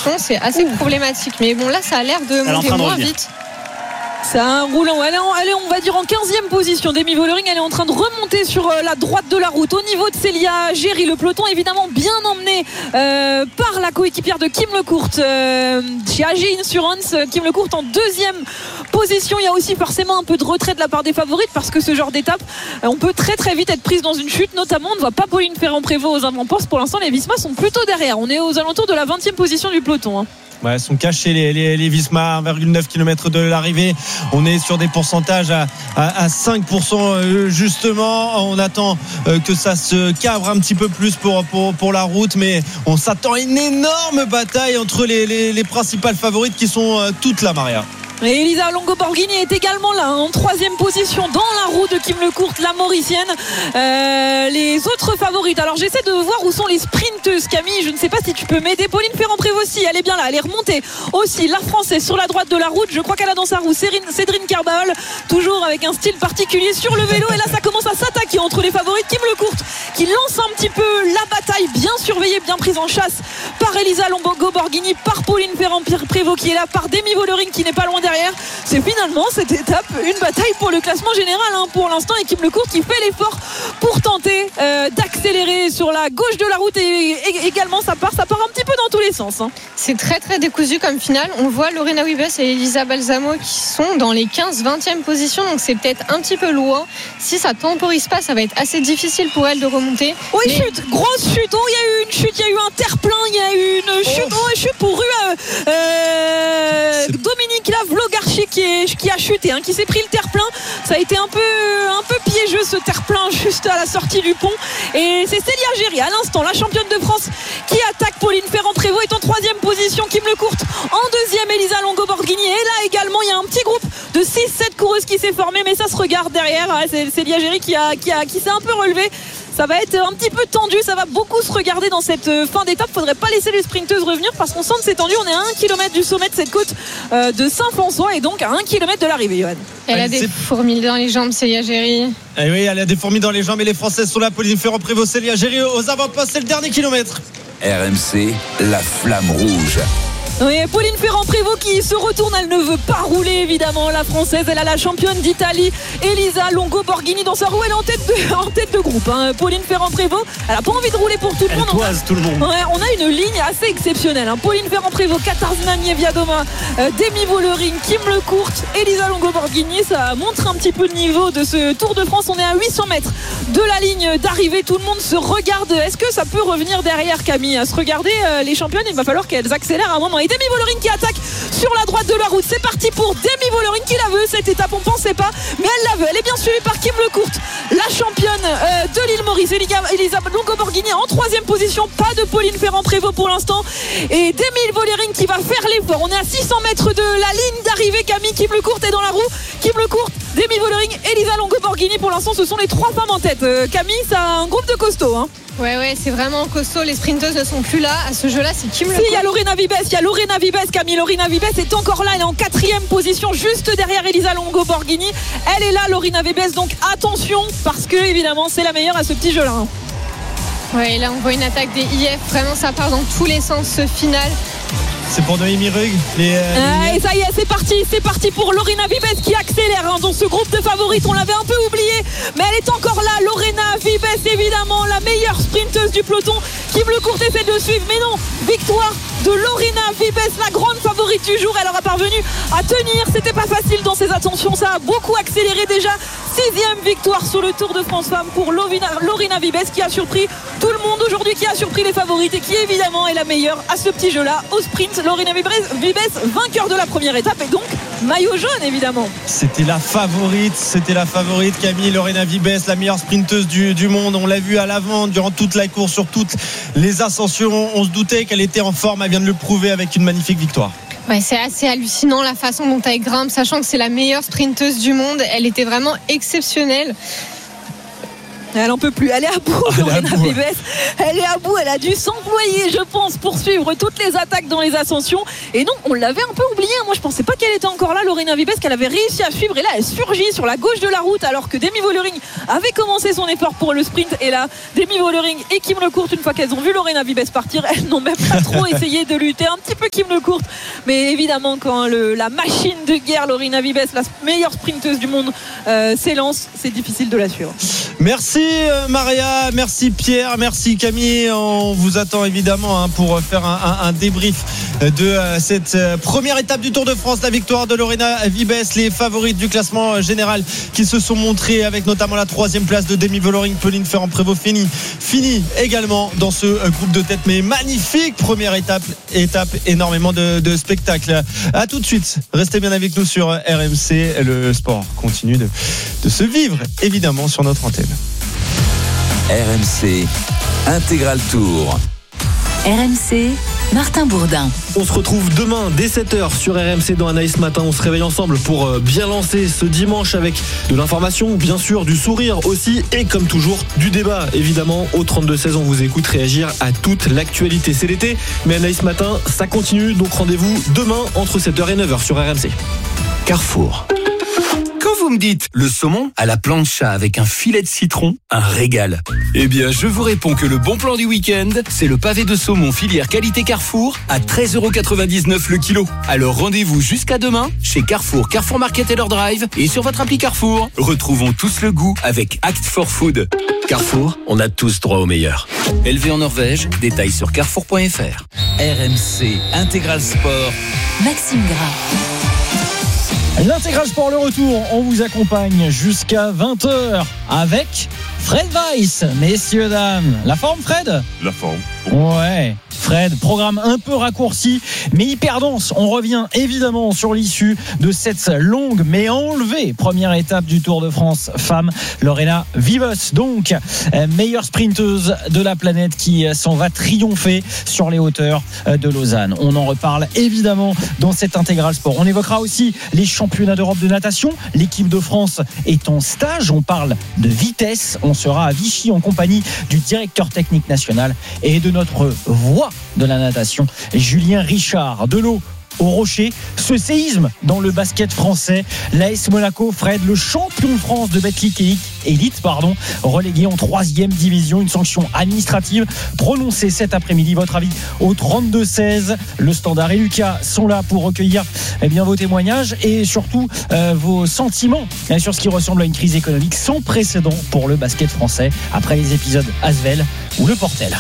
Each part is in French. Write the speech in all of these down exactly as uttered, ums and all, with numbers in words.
ascension, c'est assez Ouh. problématique. Mais bon, là, ça a l'air de monter moins vite. C'est un roulant. Elle est, en, elle est, on va dire, en quinzième position. Demi Vollering, elle est en train de remonter sur euh, la droite de la route. Au niveau de Célia Géry, le peloton évidemment bien emmené euh, par la coéquipière de Kim Lecourt. Euh, chez A G Insurance, Kim Lecourt en deuxième position. Il y a aussi forcément un peu de retrait de la part des favorites parce que ce genre d'étape, euh, on peut très très vite être prise dans une chute. Notamment, on ne voit pas Pauline Ferrand-Prévot aux avant-postes. Pour l'instant, les Visma sont plutôt derrière. On est aux alentours de la vingtième position du peloton. Hein. Ouais, sont cachés les, les, les Visma, un virgule neuf kilomètres de l'arrivée. On est sur des pourcentages à, à, à cinq pour cent justement. On attend que ça se cabre un petit peu plus pour, pour, pour la route, mais on s'attend à une énorme bataille entre les, les, les principales favorites qui sont toutes là, Maria. Et Elisa Longo-Borghini est également là, en troisième position dans la roue de Kim Lecourt, la Mauricienne. Euh, les autres favorites. Alors j'essaie de voir où sont les sprinteuses, Camille. Je ne sais pas si tu peux m'aider. Pauline Ferrand-Prévot aussi, elle est bien là, elle est remontée. Aussi, la Française sur la droite de la route. Je crois qu'elle a dans sa roue Cédrine Carball, toujours avec un style particulier sur le vélo. Et là, ça commence à s'attaquer entre les favorites. Kim Lecourt qui lance un petit peu la bataille, bien surveillée, bien prise en chasse par Elisa Longo-Borghini, par Pauline Ferrand-Prévot qui est là, par Demi Vollering qui n'est pas loin derrière. C'est finalement cette étape une bataille pour le classement général hein, pour l'instant. Et Kim Lecourt qui fait l'effort pour tenter euh, d'accélérer sur la gauche de la route et, et également ça part ça part un petit peu dans tous les sens hein. C'est très très décousu comme finale. On voit Lorena Wiebes et Elisa Balsamo qui sont dans les quinze vingtième position, donc c'est peut-être un petit peu loin. Si ça temporise pas, ça va être assez difficile pour elle de remonter. Oui, mais... chute, grosse chute. Oh, il y a eu une chute, il y a eu un terre-plein, il y a eu une chute. Oh, oh chute pour euh, euh, Dominique Lavlogarchi qui, est, qui a chuté, hein, qui s'est pris le terre-plein. Ça a été un peu, un peu piégeux ce terre-plein juste à la sortie du pont. Et c'est Célia Géry, à l'instant, la championne de France, qui attaque. Pauline Ferrand-Prévot est en troisième position. Kim Lecourt en deuxième. Elisa Longo-Borghini. Et là également, il y a un petit groupe de six sept coureuses qui s'est formé, mais ça se regarde derrière. Ouais, c'est Célia Géry qui, a, qui, a, qui s'est un peu relevé. Ça va être un petit peu tendu, ça va beaucoup se regarder dans cette fin d'étape. Faudrait pas laisser les sprinteuses revenir parce qu'on sent que c'est tendu. On est à un kilomètre du sommet de cette côte euh, de Saint-François et donc à un kilomètre de l'arrivée, Johan. Elle a des fourmis dans les jambes, Célia Géry. Eh oui, elle a des fourmis dans les jambes et les Françaises sont là. Pauline Ferrand-Prévot, Célia Géry aux avant-postes, c'est le dernier kilomètre. R M C, la flamme rouge. Oui, Pauline Ferrand-Prévot qui se retourne, elle ne veut pas rouler évidemment, la Française. Elle a la championne d'Italie, Elisa Longo-Borghini dans sa roue. Elle est en tête de, en tête de groupe hein. Pauline Ferrand-Prévot, elle n'a pas envie de rouler pour tout le elle monde. Toise on a, tout le monde. Ouais, on a une ligne assez exceptionnelle hein. Pauline Ferrand-Prévot, Katarzyna Niewiadoma, euh, Demi Vollering, Kim Lecourt, Elisa Longo-Borghini. Ça montre un petit peu le niveau de ce Tour de France. On est à huit cents mètres de la ligne d'arrivée. Tout le monde se regarde. Est-ce que ça peut revenir derrière, Camille? À se regarder, euh, les championnes, il va falloir qu'elles accélèrent à un moment. Et Demi Vollering qui attaque sur la droite de la route. C'est parti pour Demi Vollering qui la veut. Cette étape, on pensait pas, mais elle la veut. Elle est bien suivie par Kim Lecourt, la championne euh, de l'île Maurice. Elisa Longo-Borghini en troisième position. Pas de Pauline Ferrand-Prévot pour l'instant. Et Demi Vollering qui va faire l'effort. On est à six cents mètres de la ligne d'arrivée. Camille, Kim Lecourt est dans la roue. Kim Lecourt, Demi Vollering, Elisa Longo-Borghini. Pour l'instant, ce sont les trois femmes en tête. Euh, Camille, ça a un groupe de costauds. Hein. Ouais, ouais, c'est vraiment costaud. Les sprinteuses ne sont plus là. À ce jeu-là, c'est Kim Lecourt. Si, il y a Lorena Wiebes, il y a Lorena Wiebes, Camille. Lorena Wiebes est encore là. Elle est en quatrième position, juste derrière Elisa Longo-Borghini. Elle est là, Lorena Wiebes. Donc attention, parce que évidemment, c'est la meilleure à ce petit jeu-là. Hein. Ouais, là, on voit une attaque des I F. Vraiment, ça part dans tous les sens, ce final. C'est pour Noémie Rugg. Les, euh, ah, et ça y est, c'est parti, c'est parti pour Lorena Wiebes qui accélère hein, dans ce groupe de favorites. On l'avait un peu oublié, mais elle est encore là. Lorena Wiebes, évidemment, la meilleure sprinteuse du peloton. Kim Lecourt essaie de suivre, mais non. Victoire de Lorena Wiebes, la grande favorite du jour. Elle aura parvenu à tenir. C'était pas facile dans ses attentions. Ça a beaucoup accéléré déjà. Sixième victoire sur le Tour de France Femmes pour Lorena, Lorena Wiebes qui a surpris tout le monde aujourd'hui, qui a surpris les favorites et qui évidemment est la meilleure à ce petit jeu-là au sprint. Lorena Wiebes, vainqueur de la première étape et donc maillot jaune évidemment. C'était la favorite, c'était la favorite Camille. Lorena Wiebes, la meilleure sprinteuse du, du monde. On l'a vu à l'avant durant toute la course, sur toutes les ascensions. On se doutait qu'elle était en forme. Elle vient de le prouver avec une magnifique victoire. Ouais, c'est assez hallucinant la façon dont elle grimpe, sachant que c'est la meilleure sprinteuse du monde. Elle était vraiment exceptionnelle. Elle en peut plus, elle est à bout, elle Lorena est à bout. Vives. Elle est à bout, elle a dû s'employer, je pense, pour suivre toutes les attaques dans les ascensions. Et non, on l'avait un peu oublié. Moi, je pensais pas qu'elle était encore là, Lorena Vives, qu'elle avait réussi à suivre. Et là, elle surgit sur la gauche de la route, alors que Demi Vollering avait commencé son effort pour le sprint. Et là, Demi Vollering et Kim Lecourt, une fois qu'elles ont vu Lorena Vives partir, elles n'ont même pas trop essayé de lutter. Un petit peu Kim Lecourt, mais évidemment, quand le, la machine de guerre, Lorena Vives, la meilleure sprinteuse du monde, euh, s'élance, c'est difficile de la suivre. Merci Maria, merci Pierre, merci Camille. On vous attend évidemment hein, pour faire un, un, un débrief de euh, cette euh, première étape du Tour de France, la victoire de Lorena Vives, les favorites du classement euh, général qui se sont montrées avec notamment la troisième place de Demi Vollering, Pauline Ferrand-Prévot fini, fini également dans ce euh, groupe de tête. Mais magnifique première étape, étape énormément de, de spectacles. À tout de suite, restez bien avec nous sur R M C. Le sport continue de, de se vivre évidemment sur notre antenne. R M C Intégral Tour. R M C, Martin Bourdin. On se retrouve demain dès sept heures sur R M C dans Anaïs Matin. On se réveille ensemble pour bien lancer ce dimanche avec de l'information, bien sûr, du sourire aussi et comme toujours, du débat. Évidemment, au trente-deux seize, on vous écoute réagir à toute l'actualité. C'est l'été, mais Anaïs Matin, ça continue. Donc rendez-vous demain entre sept heures et neuf heures sur R M C. Carrefour. Quand vous me dites le saumon à la plancha avec un filet de citron, un régal. Eh bien, je vous réponds que le bon plan du week-end, c'est le pavé de saumon filière qualité Carrefour à treize euros quatre-vingt-dix-neuf le kilo. Alors rendez-vous jusqu'à demain chez Carrefour, Carrefour Market et leur drive et sur votre appli Carrefour. Retrouvons tous le goût avec Act for Food. Carrefour, on a tous droit au meilleur. Élevé en Norvège, détails sur carrefour point f r. R M C Intégral Sport. Maxime Gras. L'Intégral Sport, le retour, on vous accompagne jusqu'à vingt heures avec Fred Weiss. Messieurs, dames, la forme Fred ? La forme. Ouais, Fred, programme un peu raccourci, mais hyper dense. On revient évidemment sur l'issue de cette longue mais enlevée première étape du Tour de France femmes. Lorena Vives, donc, meilleure sprinteuse de la planète qui s'en va triompher sur les hauteurs de Lausanne. On en reparle évidemment dans cet Intégral Sport. On évoquera aussi les championnats d'Europe de natation. L'équipe de France est en stage. On parle de vitesse. On sera à Vichy en compagnie du directeur technique national et de notre voix de la natation, Julien Richard. De l'eau au rocher, ce séisme dans le basket français. L'A S Monaco, Fred, le champion de France de Betclic Élite, pardon, relégué en troisième division. Une sanction administrative prononcée cet après-midi. Votre avis au trente-deux seize. Le Standard et Lucas sont là pour recueillir eh bien, vos témoignages et surtout euh, vos sentiments hein, sur ce qui ressemble à une crise économique sans précédent pour le basket français après les épisodes Asvel ou le Portel.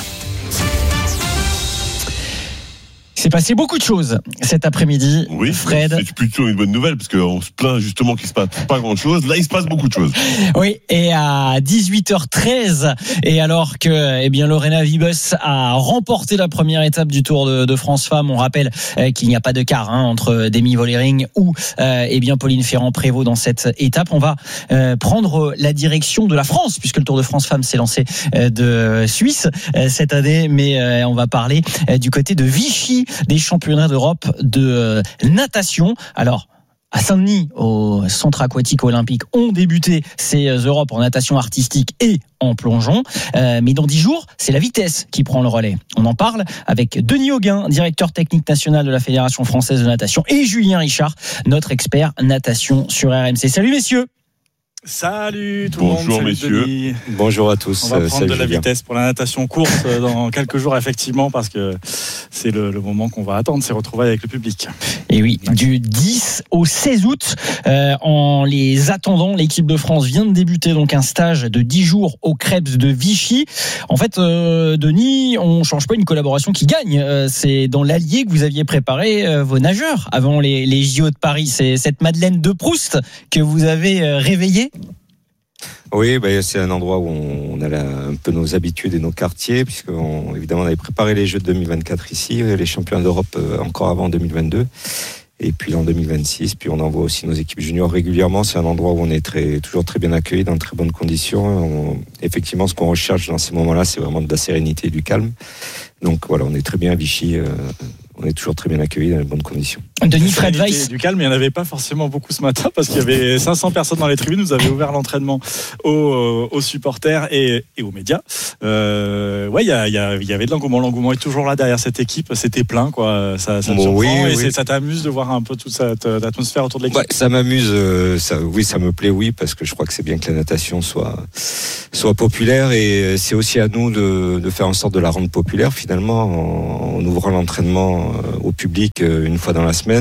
Il s'est passé beaucoup de choses cet après-midi. Oui, Fred. C'est plutôt une bonne nouvelle parce qu'on se plaint justement qu'il se passe pas grand-chose. Là, il se passe beaucoup de choses. Oui, et à dix-huit heures treize, et alors que eh bien Lorena Vives a remporté la première étape du Tour de, de France Femmes, on rappelle euh, qu'il n'y a pas de quart hein, entre Demi Vollering ou euh, eh bien Pauline Ferrand-Prévot dans cette étape. On va euh, prendre la direction de la France puisque le Tour de France Femmes s'est lancé euh, de Suisse euh, cette année, mais euh, on va parler euh, du côté de Vichy, des championnats d'Europe de euh, natation. Alors, à Saint-Denis, au centre aquatique olympique, ont débuté ces Europes en natation artistique et en plongeon. Euh, mais dans dix jours, c'est la vitesse qui prend le relais. On en parle avec Denis Auguin, directeur technique national de la Fédération française de natation, et Julien Richard, notre expert natation sur R M C. Salut messieurs. Salut tout Bonjour, le monde. Bonjour messieurs. Denis. Bonjour à tous. On va prendre Salut de la Julien. vitesse pour la natation course dans quelques jours effectivement parce que c'est le, le moment qu'on va attendre, c'est retrouvailles avec le public. Et oui, du dix au seize août, euh, en les attendant, l'équipe de France vient de débuter donc un stage de dix jours au Krebs de Vichy. En fait, euh, Denis, on change pas une collaboration qui gagne. Euh, c'est dans l'Allier que vous aviez préparé euh, vos nageurs avant les, les J O de Paris. C'est cette Madeleine de Proust que vous avez euh, réveillée. Oui, bah, c'est un endroit où on a la, un peu nos habitudes et nos quartiers, puisque on, évidemment on avait préparé les Jeux de deux mille vingt-quatre ici, les championnats d'Europe encore avant deux mille vingt-deux, et puis en deux mille vingt-six, puis on envoie aussi nos équipes juniors régulièrement. C'est un endroit où on est très, toujours très bien accueillis, dans de très bonnes conditions. On, effectivement, ce qu'on recherche dans ces moments-là, c'est vraiment de la sérénité et du calme. Donc voilà, on est très bien à Vichy. Euh, On est toujours très bien accueillis dans de bonnes conditions. Denis Fred Weiss. Du calme, il n'y en avait pas forcément beaucoup ce matin parce qu'il y avait cinq cents personnes dans les tribunes. Nous avions ouvert l'entraînement aux, aux supporters et, et aux médias. Euh, ouais, il y, a, il, y a, il y avait de l'engouement. L'engouement est toujours là derrière cette équipe. C'était plein, quoi. Ça, ça te bon, surprend oui, et oui. ça t'amuse de voir un peu toute cette atmosphère autour de l'équipe. Ouais, ça m'amuse. Euh, ça, oui, ça me plaît, oui, parce que je crois que c'est bien que la natation soit soit populaire et c'est aussi à nous de, de faire en sorte de la rendre populaire finalement en, en ouvrant l'entraînement au public une fois dans la semaine.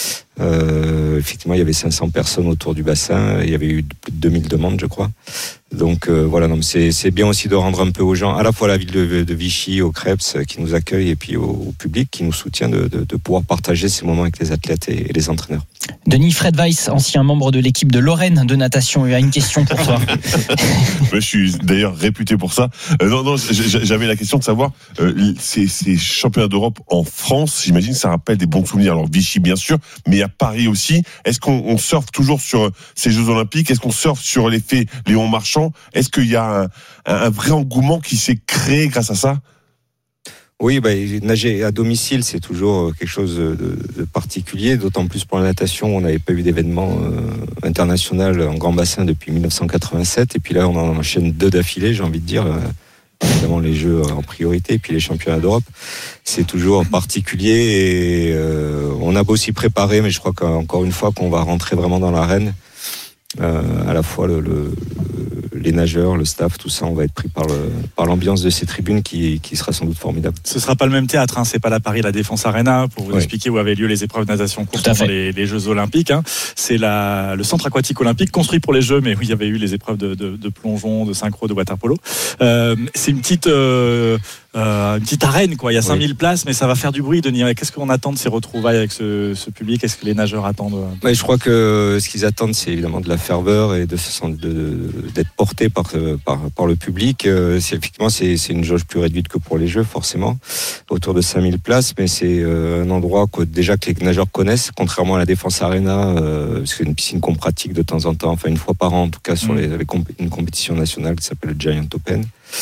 Euh, effectivement, il y avait cinq cents personnes autour du bassin. Il y avait eu plus de deux mille demandes, je crois. Donc euh, voilà, non, mais c'est, c'est bien aussi de rendre un peu aux gens, à la fois à la ville de, de Vichy, au Krebs qui nous accueille et puis au, au public qui nous soutient, de, de, de pouvoir partager ces moments avec les athlètes et, et les entraîneurs. Denis Fred Weiss, ancien membre de l'équipe de Lorraine de natation, il y a une question pour toi. Je suis d'ailleurs réputé pour ça. Euh, non, non, j'avais la question de savoir, euh, ces, ces championnats d'Europe en France, j'imagine, ça rappelle des bons souvenirs. Alors Vichy, bien sûr, mais à Paris aussi. Est-ce qu'on on surfe toujours sur ces Jeux Olympiques ? Est-ce qu'on surfe sur l'effet Léon Marchand ? Est-ce qu'il y a un, un vrai engouement qui s'est créé grâce à ça ? Oui, bah, nager à domicile, c'est toujours quelque chose de, de particulier, d'autant plus pour la natation. On n'avait pas eu d'événement euh, international en grand bassin depuis dix-neuf cent quatre-vingt-sept. Et puis là, on en enchaîne deux d'affilée, j'ai envie de dire. Euh, évidemment, les Jeux en priorité, et puis les championnats d'Europe. C'est toujours particulier et euh, on a beau s'y préparer, mais je crois qu'encore une fois, qu'on va rentrer vraiment dans l'arène. Euh, à la fois le, le, les nageurs, le staff, tout ça, on va être pris par, le, par l'ambiance de ces tribunes qui, qui sera sans doute formidable. Ce sera pas le même théâtre, hein. C'est pas la Paris La Défense Arena pour vous oui. expliquer où avaient lieu les épreuves de natation courte pendant les, les Jeux Olympiques. Hein. C'est la, le centre aquatique olympique construit pour les Jeux, mais où il y avait eu les épreuves de, de, de plongeon, de synchro, de water-polo. Euh, c'est une petite, euh, euh, une petite arène, quoi. Il y a cinq mille oui. places, mais ça va faire du bruit, Denis. Qu'est-ce qu'on attend de ces retrouvailles avec ce, ce public ? Est-ce que les nageurs attendent ? Ouais, je crois que ce qu'ils attendent, c'est évidemment de la ferveur et de, de, de d'être porté par, par, par le public. C'est, effectivement, c'est, c'est une jauge plus réduite que pour les Jeux, forcément, autour de cinq mille places, mais c'est un endroit que, déjà que les nageurs connaissent, contrairement à la Défense Arena, euh, parce que c'est une piscine qu'on pratique de temps en temps, enfin une fois par an en tout cas, sur mmh. les, avec une compétition nationale qui s'appelle le Giant Open.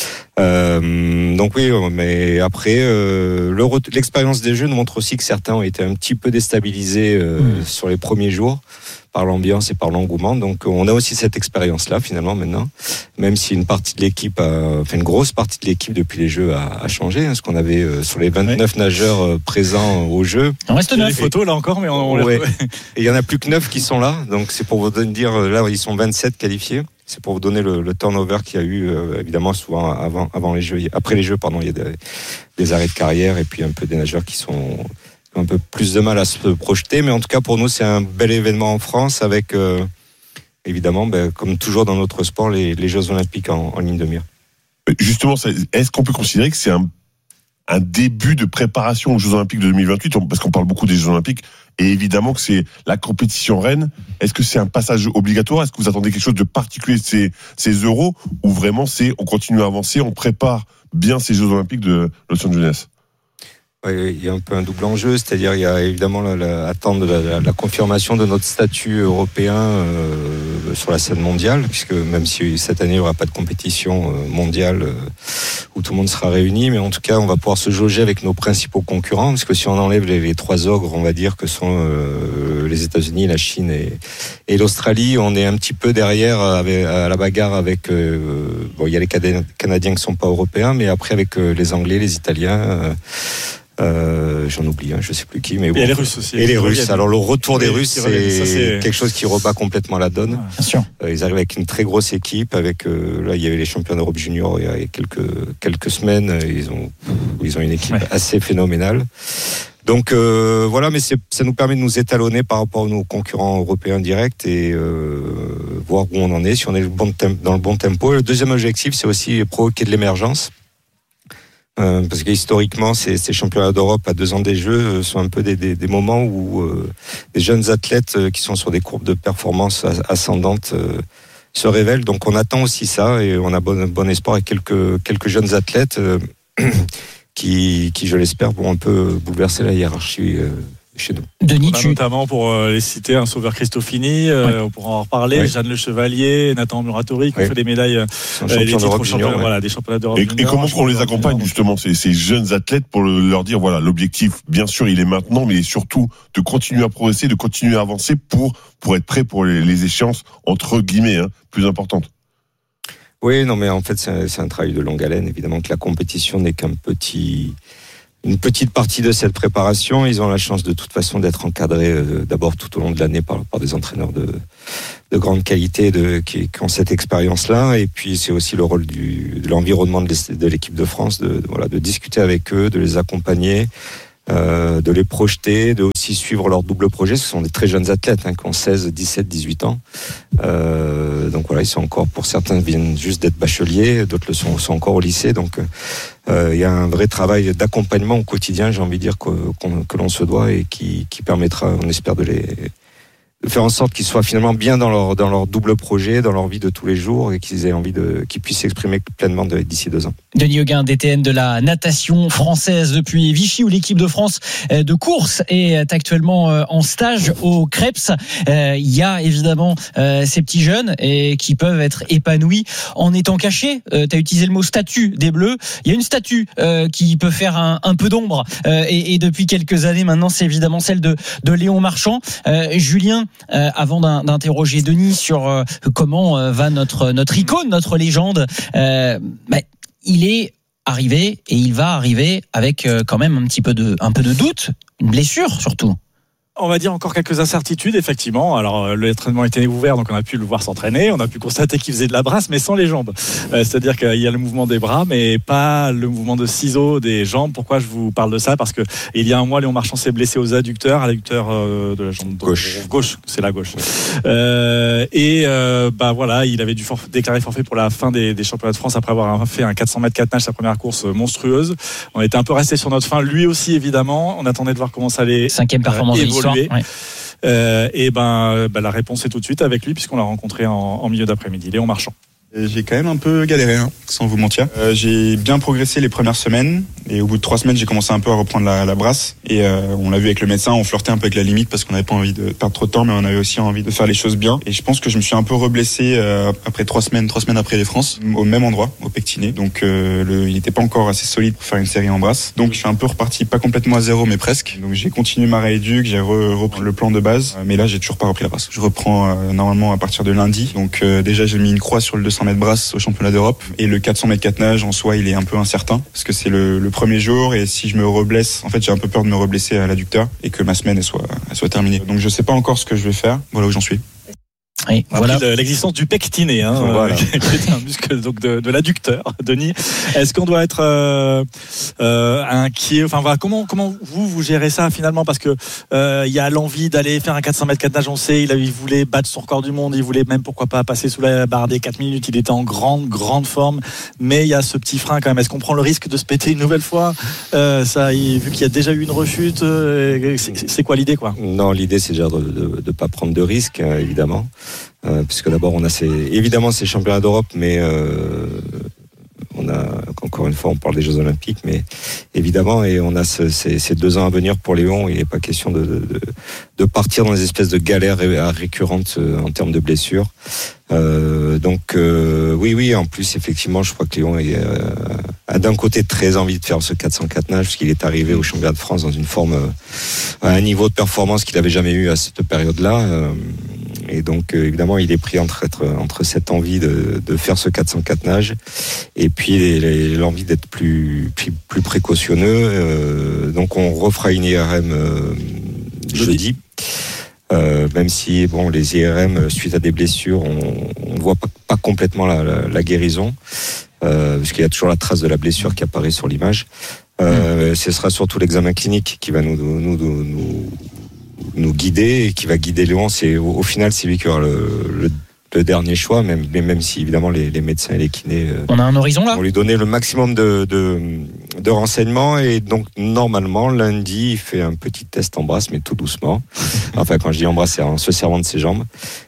Euh, donc oui, mais après, euh, le, l'expérience des Jeux nous montre aussi que certains ont été un petit peu déstabilisés euh, mmh. sur les premiers jours par l'ambiance et par l'engouement. Donc on a aussi cette expérience-là finalement maintenant, même si une partie de l'équipe, a, enfin une grosse partie de l'équipe depuis les Jeux a, a changé. Hein, ce qu'on avait euh, sur les vingt-neuf ouais. nageurs euh, présents aux Jeux. On reste neuf. Les photos là encore, mais on, on ouais. Et il y en a plus que neuf qui sont là. Donc c'est pour vous dire, là ils sont vingt-sept qualifiés. C'est pour vous donner le, le turnover qu'il y a eu, euh, évidemment, souvent avant, avant les Jeux. Après les Jeux, pardon, il y a des, des arrêts de carrière et puis un peu des nageurs qui sont un peu plus de mal à se projeter. Mais en tout cas, pour nous, c'est un bel événement en France avec, euh, évidemment, ben, comme toujours dans notre sport, les, les Jeux Olympiques en, en ligne de mire. Justement, est-ce qu'on peut considérer que c'est un, un début de préparation aux Jeux Olympiques de deux mille vingt-huit ? Parce qu'on parle beaucoup des Jeux Olympiques. Et évidemment que c'est la compétition reine. Est-ce que c'est un passage obligatoire ? Est-ce que vous attendez quelque chose de particulier de ces, ces euros ? Ou vraiment c'est, on continue à avancer, on prépare bien ces Jeux Olympiques de Los Angeles ? Oui, il y a un peu un double enjeu, c'est-à-dire il y a évidemment la, la, attendre la, la, la confirmation de notre statut européen euh, sur la scène mondiale, puisque même si cette année il n'y aura pas de compétition euh, mondiale euh, où tout le monde sera réuni, mais en tout cas on va pouvoir se jauger avec nos principaux concurrents, parce que si on enlève les, les trois ogres, on va dire que sont euh, les États-Unis, la Chine et, et l'Australie, on est un petit peu derrière avec, à la bagarre avec euh, bon, il y a les Canadiens qui sont pas européens, mais après avec euh, les Anglais, les Italiens. Euh, Euh, j'en oublie, hein, je sais plus qui, mais bon. Et les Russes aussi. Et les Russes. Alors le retour des oui, Russes, c'est, ça, c'est quelque chose qui rebat complètement la donne. Bien sûr. Euh, ils arrivent avec une très grosse équipe. Avec euh, là, il y avait les champions d'Europe junior il y a quelques quelques semaines. Ils ont ils ont une équipe ouais. assez phénoménale. Donc euh, voilà, mais c'est, ça nous permet de nous étalonner par rapport à nos concurrents européens directs et euh, voir où on en est, si on est le bon tem- dans le bon tempo. Et le deuxième objectif, c'est aussi provoquer de l'émergence. Euh, parce que historiquement, ces, ces championnats d'Europe à deux ans des Jeux euh, sont un peu des, des, des moments où euh, des jeunes athlètes euh, qui sont sur des courbes de performance ascendantes euh, se révèlent. Donc on attend aussi ça et on a bon, bon espoir avec quelques, quelques jeunes athlètes euh, qui, qui, je l'espère, vont un peu bouleverser la hiérarchie euh, chez nous. Denis, on a tu... notamment pour euh, les citer un sauveur Cristofini, euh, ouais. on pourra en reparler, ouais. Jeanne Le Chevalier, Nathan Muratori qui ouais. ont fait des médailles euh, les titres championnats, ouais. voilà, des championnats d'Europe. Et, et comment on les accompagne justement ces, ces jeunes athlètes pour le, leur dire voilà, l'objectif bien sûr il est maintenant, mais surtout de continuer à progresser, de continuer à avancer pour pour être prêt pour les, les échéances entre guillemets hein, plus importantes. Oui, non mais en fait c'est un, c'est un travail de longue haleine. Évidemment que la compétition n'est qu'un petit une petite partie de cette préparation. Ils ont la chance de toute façon d'être encadrés euh, d'abord tout au long de l'année par, par des entraîneurs de, de grande qualité de, qui, qui ont cette expérience-là. Et puis c'est aussi le rôle du, de l'environnement de, de l'équipe de France de, de, voilà, de discuter avec eux, de les accompagner, euh, de les projeter, de aussi suivre leur double projet. Ce sont des très jeunes athlètes hein, qui ont seize, dix-sept, dix-huit ans. Euh, donc voilà, ils sont encore, pour certains viennent juste d'être bacheliers, d'autres le sont, sont encore au lycée. Donc euh, il y a un vrai travail d'accompagnement au quotidien, j'ai envie de dire, que, que l'on se doit et qui, qui permettra, on espère, de les de faire en sorte qu'ils soient finalement bien dans leur dans leur double projet, dans leur vie de tous les jours et qu'ils aient envie de qu'ils puissent s'exprimer pleinement de, d'ici deux ans. Denis Hauguin, D T N de la natation française depuis Vichy, où l'équipe de France de course est actuellement en stage au Creps. Il y a évidemment ces petits jeunes et qui peuvent être épanouis en étant cachés. Tu as utilisé le mot statue des Bleus. Il y a une statue qui peut faire un, un peu d'ombre et, et depuis quelques années maintenant, c'est évidemment celle de, de Léon Marchand. Julien, Euh, avant d'interroger Denis sur euh, comment euh, va notre notre icône, notre légende, euh, bah, il est arrivé et il va arriver avec euh, quand même un petit peu de un peu de doute, une blessure surtout. On va dire encore quelques incertitudes, effectivement. Alors, l'entraînement était ouvert, donc on a pu le voir s'entraîner. On a pu constater qu'il faisait de la brasse, mais sans les jambes. Euh, c'est-à-dire qu'il y a le mouvement des bras, mais pas le mouvement de ciseaux des jambes. Pourquoi je vous parle de ça ? Parce que il y a un mois, Léon Marchand s'est blessé aux adducteurs, à l'adducteur euh, de la jambe gauche. Gauche, c'est la gauche. Euh, et euh, bah voilà, il avait dû forf- déclarer forfait pour la fin des, des championnats de France après avoir fait un quatre cents mètres quatre nages, sa première course monstrueuse. On était un peu resté sur notre fin, lui aussi évidemment. On attendait de voir comment ça allait. Cinquième performance euh, de l'histoire. Ouais. Euh, et ben, ben la réponse est tout de suite avec lui puisqu'on l'a rencontré en, en milieu d'après-midi, Léon Marchand. J'ai quand même un peu galéré, hein, sans vous mentir. Euh, j'ai bien progressé les premières semaines et au bout de trois semaines, j'ai commencé un peu à reprendre la, la brasse. Et euh, on l'a vu avec le médecin, on flirtait un peu avec la limite parce qu'on n'avait pas envie de perdre trop de temps, mais on avait aussi envie de faire les choses bien. Et je pense que je me suis un peu reblessé euh, après trois semaines, trois semaines après les France, au même endroit, au pectiné. Donc euh, le, il n'était pas encore assez solide pour faire une série en brasse. Donc je suis un peu reparti, pas complètement à zéro, mais presque. Donc j'ai continué ma rééduque, j'ai re, repris le plan de base, mais là j'ai toujours pas repris la brasse. Je reprends euh, normalement à partir de lundi. Donc euh, déjà j'ai mis une croix sur le deux cents mètres brasse au championnat d'Europe et le quatre cents mètres quatre nages en soi il est un peu incertain parce que c'est le, le premier jour et si je me reblesse, en fait j'ai un peu peur de me reblesser à l'adducteur et que ma semaine elle soit, elle soit terminée. Donc je sais pas encore ce que je vais faire, voilà où j'en suis. Et voilà l'existence du pectiné, hein, voilà. euh, qui est un muscle donc de, de l'adducteur. Denis, est-ce qu'on doit être euh, euh, inquiet ? Enfin voilà, comment comment vous vous gérez ça finalement ? Parce que euh, il y a l'envie d'aller faire un quatre cents mètres quatre nages. On sait, il, avait, il voulait battre son record du monde. Il voulait même pourquoi pas passer sous la barre des quatre minutes. Il était en grande grande forme, mais il y a ce petit frein quand même. Est-ce qu'on prend le risque de se péter une nouvelle fois ? euh, Ça, il, vu qu'il y a déjà eu une rechute, euh, c'est, c'est quoi l'idée quoi ? Non, l'idée c'est déjà de ne pas prendre de risques, euh, évidemment. Euh, puisque d'abord on a ces, évidemment ces championnats d'Europe, mais euh, on a encore une fois on parle des Jeux Olympiques, mais évidemment et on a ce, ces, ces deux ans à venir pour Léon. Il n'est pas question de, de, de partir dans des espèces de galères récurrentes en termes de blessures. Euh, donc euh, oui oui en plus effectivement je crois que Léon est, euh, a d'un côté très envie de faire ce quatre cents quatre nages puisqu'il est arrivé au championnat de France dans une forme euh, à un niveau de performance qu'il n'avait jamais eu à cette période-là. Euh, Et donc, euh, évidemment, il est pris entre, être, entre cette envie de, de faire ce quatre cents quatre nages et puis les, les, l'envie d'être plus, plus, plus précautionneux. Euh, donc, on refera une I R M euh, jeudi. Euh, même si, bon, les I R M, suite à des blessures, on ne voit pas, pas complètement la, la, la guérison, euh, parce qu'il y a toujours la trace de la blessure qui apparaît sur l'image. Euh, mmh. Ce sera surtout l'examen clinique qui va nous... nous, nous, nous nous guider et qui va guider Léon. C'est au, au final c'est lui qui aura le, le, le dernier choix, même mais même si évidemment les, les médecins et les kinés euh, on a un horizon là, vont lui donner le maximum de, de de renseignements et donc normalement lundi il fait un petit test en brasse mais tout doucement. Enfin quand je dis en brasse c'est en se servant de ses jambes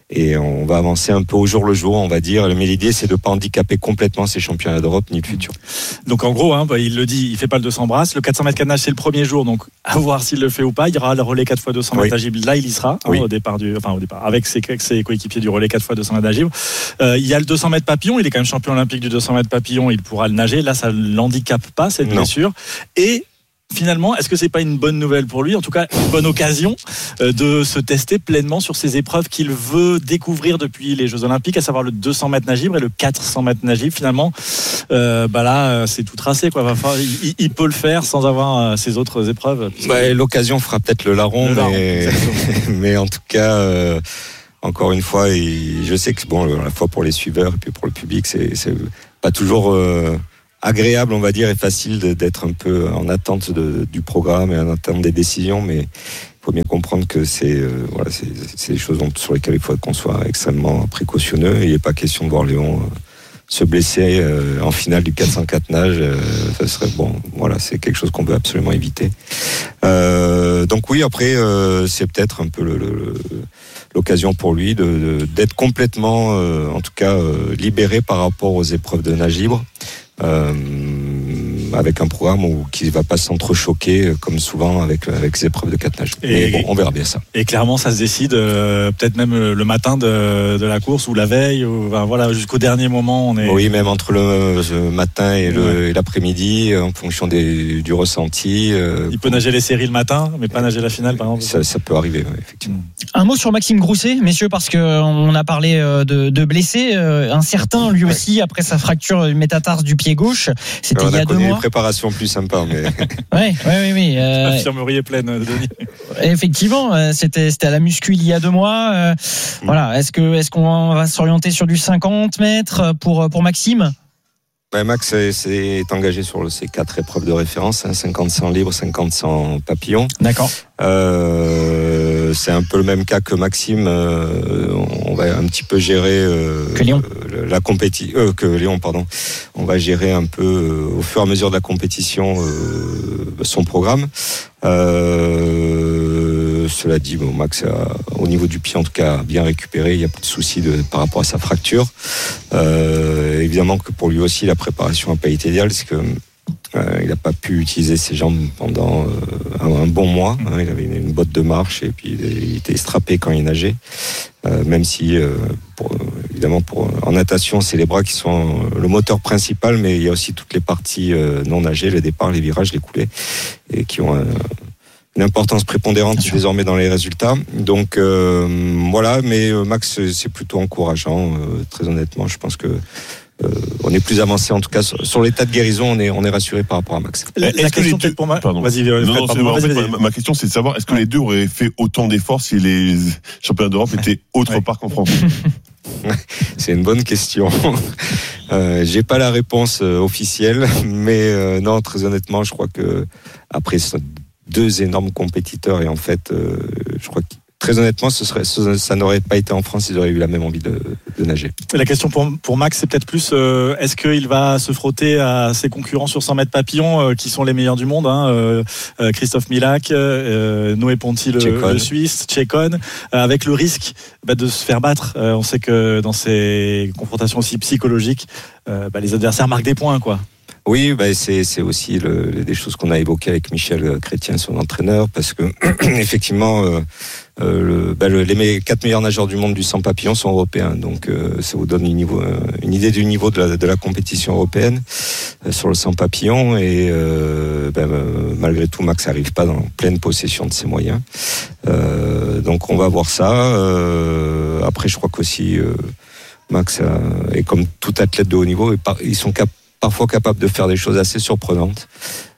et on va avancer un peu au jour le jour, on va dire. Mais l'idée, c'est de ne pas handicaper complètement ces championnats d'Europe ni le futur. Donc en gros, hein, bah, il le dit, il fait pas le deux cents brasses. Le quatre cents mètres canage, c'est le premier jour, donc à voir s'il le fait ou pas. Il y aura le relais quatre fois deux cents mètres d'agile. Là, il y sera hein, oui. au départ du, enfin au départ avec ses, avec ses coéquipiers du relais quatre fois deux cents mètres d'agile. Euh, il y a le deux cents mètres papillon. Il est quand même champion olympique du deux cents mètres papillon. Il pourra le nager. Là, ça l'handicape pas cette non. blessure. Et finalement, est-ce que c'est pas une bonne nouvelle pour lui ? En tout cas, une bonne occasion de se tester pleinement sur ces épreuves qu'il veut découvrir depuis les Jeux Olympiques, à savoir le deux cents mètres nage libre et le quatre cents mètres nage libre. Finalement, euh, bah là, c'est tout tracé, quoi. Il, il peut le faire sans avoir ces autres épreuves. Bah, l'occasion fera peut-être le larron, le mais... larron mais en tout cas. Euh... Encore une fois, et je sais que bon, à la fois pour les suiveurs et puis pour le public, c'est, c'est pas toujours euh, agréable, on va dire, et facile de, d'être un peu en attente de, du programme et en attente des décisions. Mais il faut bien comprendre que c'est, euh, voilà, c'est, c'est des choses dont, sur lesquelles il faut qu'on soit extrêmement précautionneux. Il n'est pas question de voir Léon euh, se blesser euh, en finale du quatre cent quatre nage. Euh, ça serait bon. Voilà, c'est quelque chose qu'on veut absolument éviter. Euh, donc oui, après, euh, c'est peut-être un peu le, le, le l'occasion pour lui de, de, d'être complètement, euh, en tout cas, euh, libéré par rapport aux épreuves de nage libre, euh, avec un programme où, qui ne va pas s'entrechoquer, comme souvent avec, avec les épreuves de quatre nage. Et bon, on verra bien ça. Et clairement, ça se décide euh, peut-être même le matin de, de la course ou la veille, ou, enfin, voilà, jusqu'au dernier moment. On est... Oui, même entre le, le matin et, le, ouais. et l'après-midi, en fonction des, du ressenti. Euh, Il peut nager les séries le matin, mais pas nager la finale, par exemple. Ça, ça peut arriver, ouais, effectivement. Un mot sur Maxime Grousset, messieurs, parce qu'on a parlé de, de blessés. Un certain, lui aussi, ouais. après sa fracture du métatarse du pied gauche, c'était Alors, il y a deux mois. Préparation plus sympa, mais. Oui, oui, oui. Euh... L'infirmerie est pleine, Denis. Effectivement, c'était, c'était à la muscu il y a deux mois. Euh, mmh. Voilà. Est-ce que, est-ce qu'on va s'orienter sur du cinquante mètres pour, pour Maxime? Ouais, Max est, est engagé sur ces quatre épreuves de référence, hein, cinquante cent libre, cinquante cent papillon. D'accord. Euh, c'est un peu le même cas que Maxime. Euh, on va un petit peu gérer euh, que Léon. la compétition, euh, que Léon, pardon. On va gérer un peu euh, au fur et à mesure de la compétition euh, son programme. Euh, cela dit, bon, Max a, au niveau du pied en tout cas bien récupéré. Il n'y a pas de souci de, par rapport à sa fracture. Euh, évidemment que pour lui aussi la préparation n'a pas été idéale, parce que euh, il n'a pas pu utiliser ses jambes pendant euh, un, un bon mois. Hein, il avait une, une botte de marche et puis il était strappé quand il nageait. Euh, même si, euh, pour, évidemment, pour, en natation, c'est les bras qui sont le moteur principal, mais il y a aussi toutes les parties euh, non nagées, les départs, les virages, les coulées, et qui ont un, une importance prépondérante désormais dans les résultats. Donc euh, voilà, mais Max, c'est plutôt encourageant. Euh, très honnêtement, je pense que Euh, on est plus avancé en tout cas sur, sur l'état de guérison, on est, on est rassuré par rapport à Max. La, la question peut-être pour ma... Pardon. Vas-y, non, Fred, non, pardon, en vas-y, fait, vas-y. ma, ma question c'est de savoir est-ce que les deux auraient fait autant d'efforts si les championnats d'Europe étaient autre ouais. part qu'en France? C'est une bonne question. Euh, j'ai pas la réponse euh, officielle, mais euh, non, très honnêtement, je crois que après deux énormes compétiteurs et en fait, euh, je crois que très honnêtement, ce serait, ça n'aurait pas été en France, ils auraient eu la même envie de, de nager. La question pour, pour Max, c'est peut-être plus, euh, est-ce qu'il va se frotter à ses concurrents sur cent mètres papillon, euh, qui sont les meilleurs du monde, hein, euh, Christophe Milak, euh, Noé Ponty, le, le Suisse, Tchekon, euh, avec le risque bah, de se faire battre. Euh, on sait que dans ces confrontations aussi psychologiques, euh, bah, les adversaires marquent des points, quoi. Oui, bah c'est, c'est aussi le, des choses qu'on a évoquées avec Michel Chrétien, son entraîneur, parce que effectivement, euh, euh, le, bah le, les quatre meilleurs nageurs du monde du cent papillon sont européens, donc euh, ça vous donne une, niveau, euh, une idée du niveau de la, de la compétition européenne euh, sur le cent papillon, et euh, bah, malgré tout, Max n'arrive pas dans pleine possession de ses moyens. Euh, donc on va voir ça. Euh, après, je crois qu'aussi euh, Max a, est comme tout athlète de haut niveau, et par, ils sont capables parfois capable de faire des choses assez surprenantes.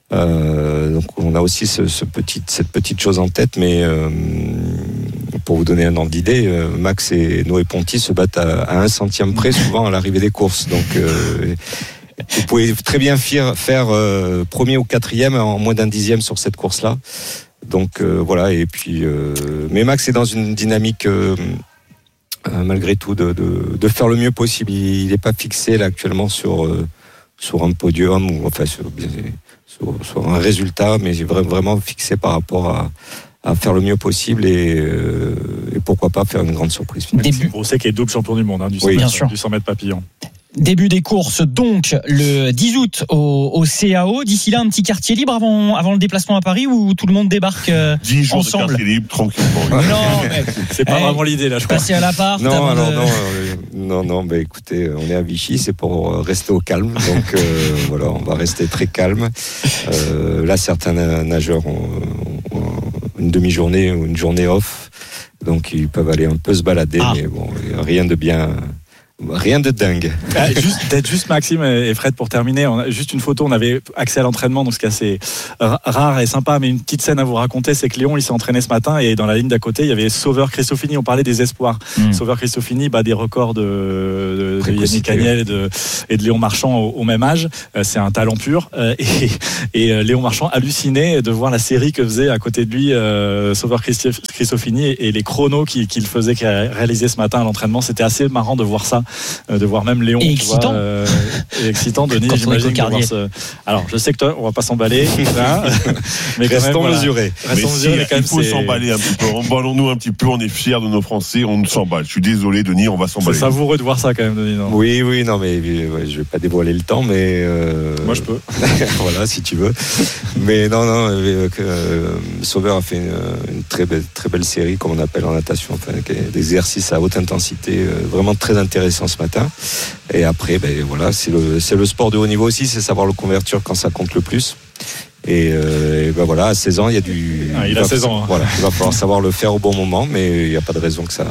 Euh, donc on a aussi ce, ce petit, cette petite chose en tête, mais euh, pour vous donner un ordre d'idée, euh, Max et Noé Ponty se battent à, à un centième près souvent à l'arrivée des courses. Donc euh, vous pouvez très bien faire, faire euh, premier ou quatrième en moins d'un dixième sur cette course-là. Donc euh, voilà, et puis euh, mais Max est dans une dynamique euh, euh, malgré tout de, de, de faire le mieux possible. Il n'est pas fixé là actuellement sur euh, sur un podium ou enfin sur, sur, sur un résultat, mais vraiment fixé par rapport à, à faire le mieux possible et, euh, et pourquoi pas faire une grande surprise. Début. On sait qu'il est double champion du monde hein, du, oui, cent mètres, du cent mètres papillon. Début des courses donc le dix août au, au C A O. D'ici là, un petit quartier libre avant, avant le déplacement à Paris où tout le monde débarque euh, dix jours ensemble. de quartier libre, tranquillement. Non, mais, c'est pas hey, vraiment l'idée là, je crois. Passer à l'appart. Non, alors de... non, euh, non, non, bah, écoutez, on est à Vichy, c'est pour rester au calme. Donc euh, voilà, on va rester très calme. Euh, là, certains nageurs ont, ont une demi-journée ou une journée off, donc ils peuvent aller un peu se balader, ah. mais bon, rien de bien. Rien de dingue. Ah, juste, peut-être juste Maxime et Fred pour terminer. On a juste une photo. On avait accès à l'entraînement, donc ce qui est assez rare et sympa. Mais une petite scène à vous raconter, c'est que Léon il s'est entraîné ce matin et dans la ligne d'à côté, il y avait Sauveur Cristofini. On parlait des espoirs. Mmh. Sauveur Cristofini bat des records de, de, de Yannick Agnel et de, et de Léon Marchand au, au même âge. C'est un talent pur. Et, et Léon Marchand halluciné de voir la série que faisait à côté de lui euh, Sauveur Cristofini et, et les chronos qu'il, qu'il faisait, qu'il a réalisé ce matin à l'entraînement. C'était assez marrant de voir ça. De voir même Léon et excitant, vois, euh, et excitant Denis, j'imagine de voir ce... Alors je sais que toi on va pas s'emballer hein, mais restons voilà. mesurés restons mesurés si, mais quand même, il faut c'est... s'emballer un petit peu, emballons-nous un petit peu, on est fiers de nos Français, on s'emballe, je suis désolé Denis, on va s'emballer. C'est savoureux de voir ça quand même Denis, non oui oui non mais ouais, je vais pas dévoiler le temps mais euh... moi je peux voilà si tu veux mais non non euh, euh, Sauveur a fait une, une très belle très belle série comme on appelle en natation, enfin, des exercices à haute intensité euh, vraiment très intéressants ce matin. Et après, ben voilà, c'est le c'est le sport de haut niveau aussi, c'est savoir le convertir quand ça compte le plus. Et, euh, et ben voilà, à seize ans, il y a du. Ah, il, il a seize ans. Hein. Voilà, il va falloir savoir le faire au bon moment, mais il n'y a pas de raison que ça.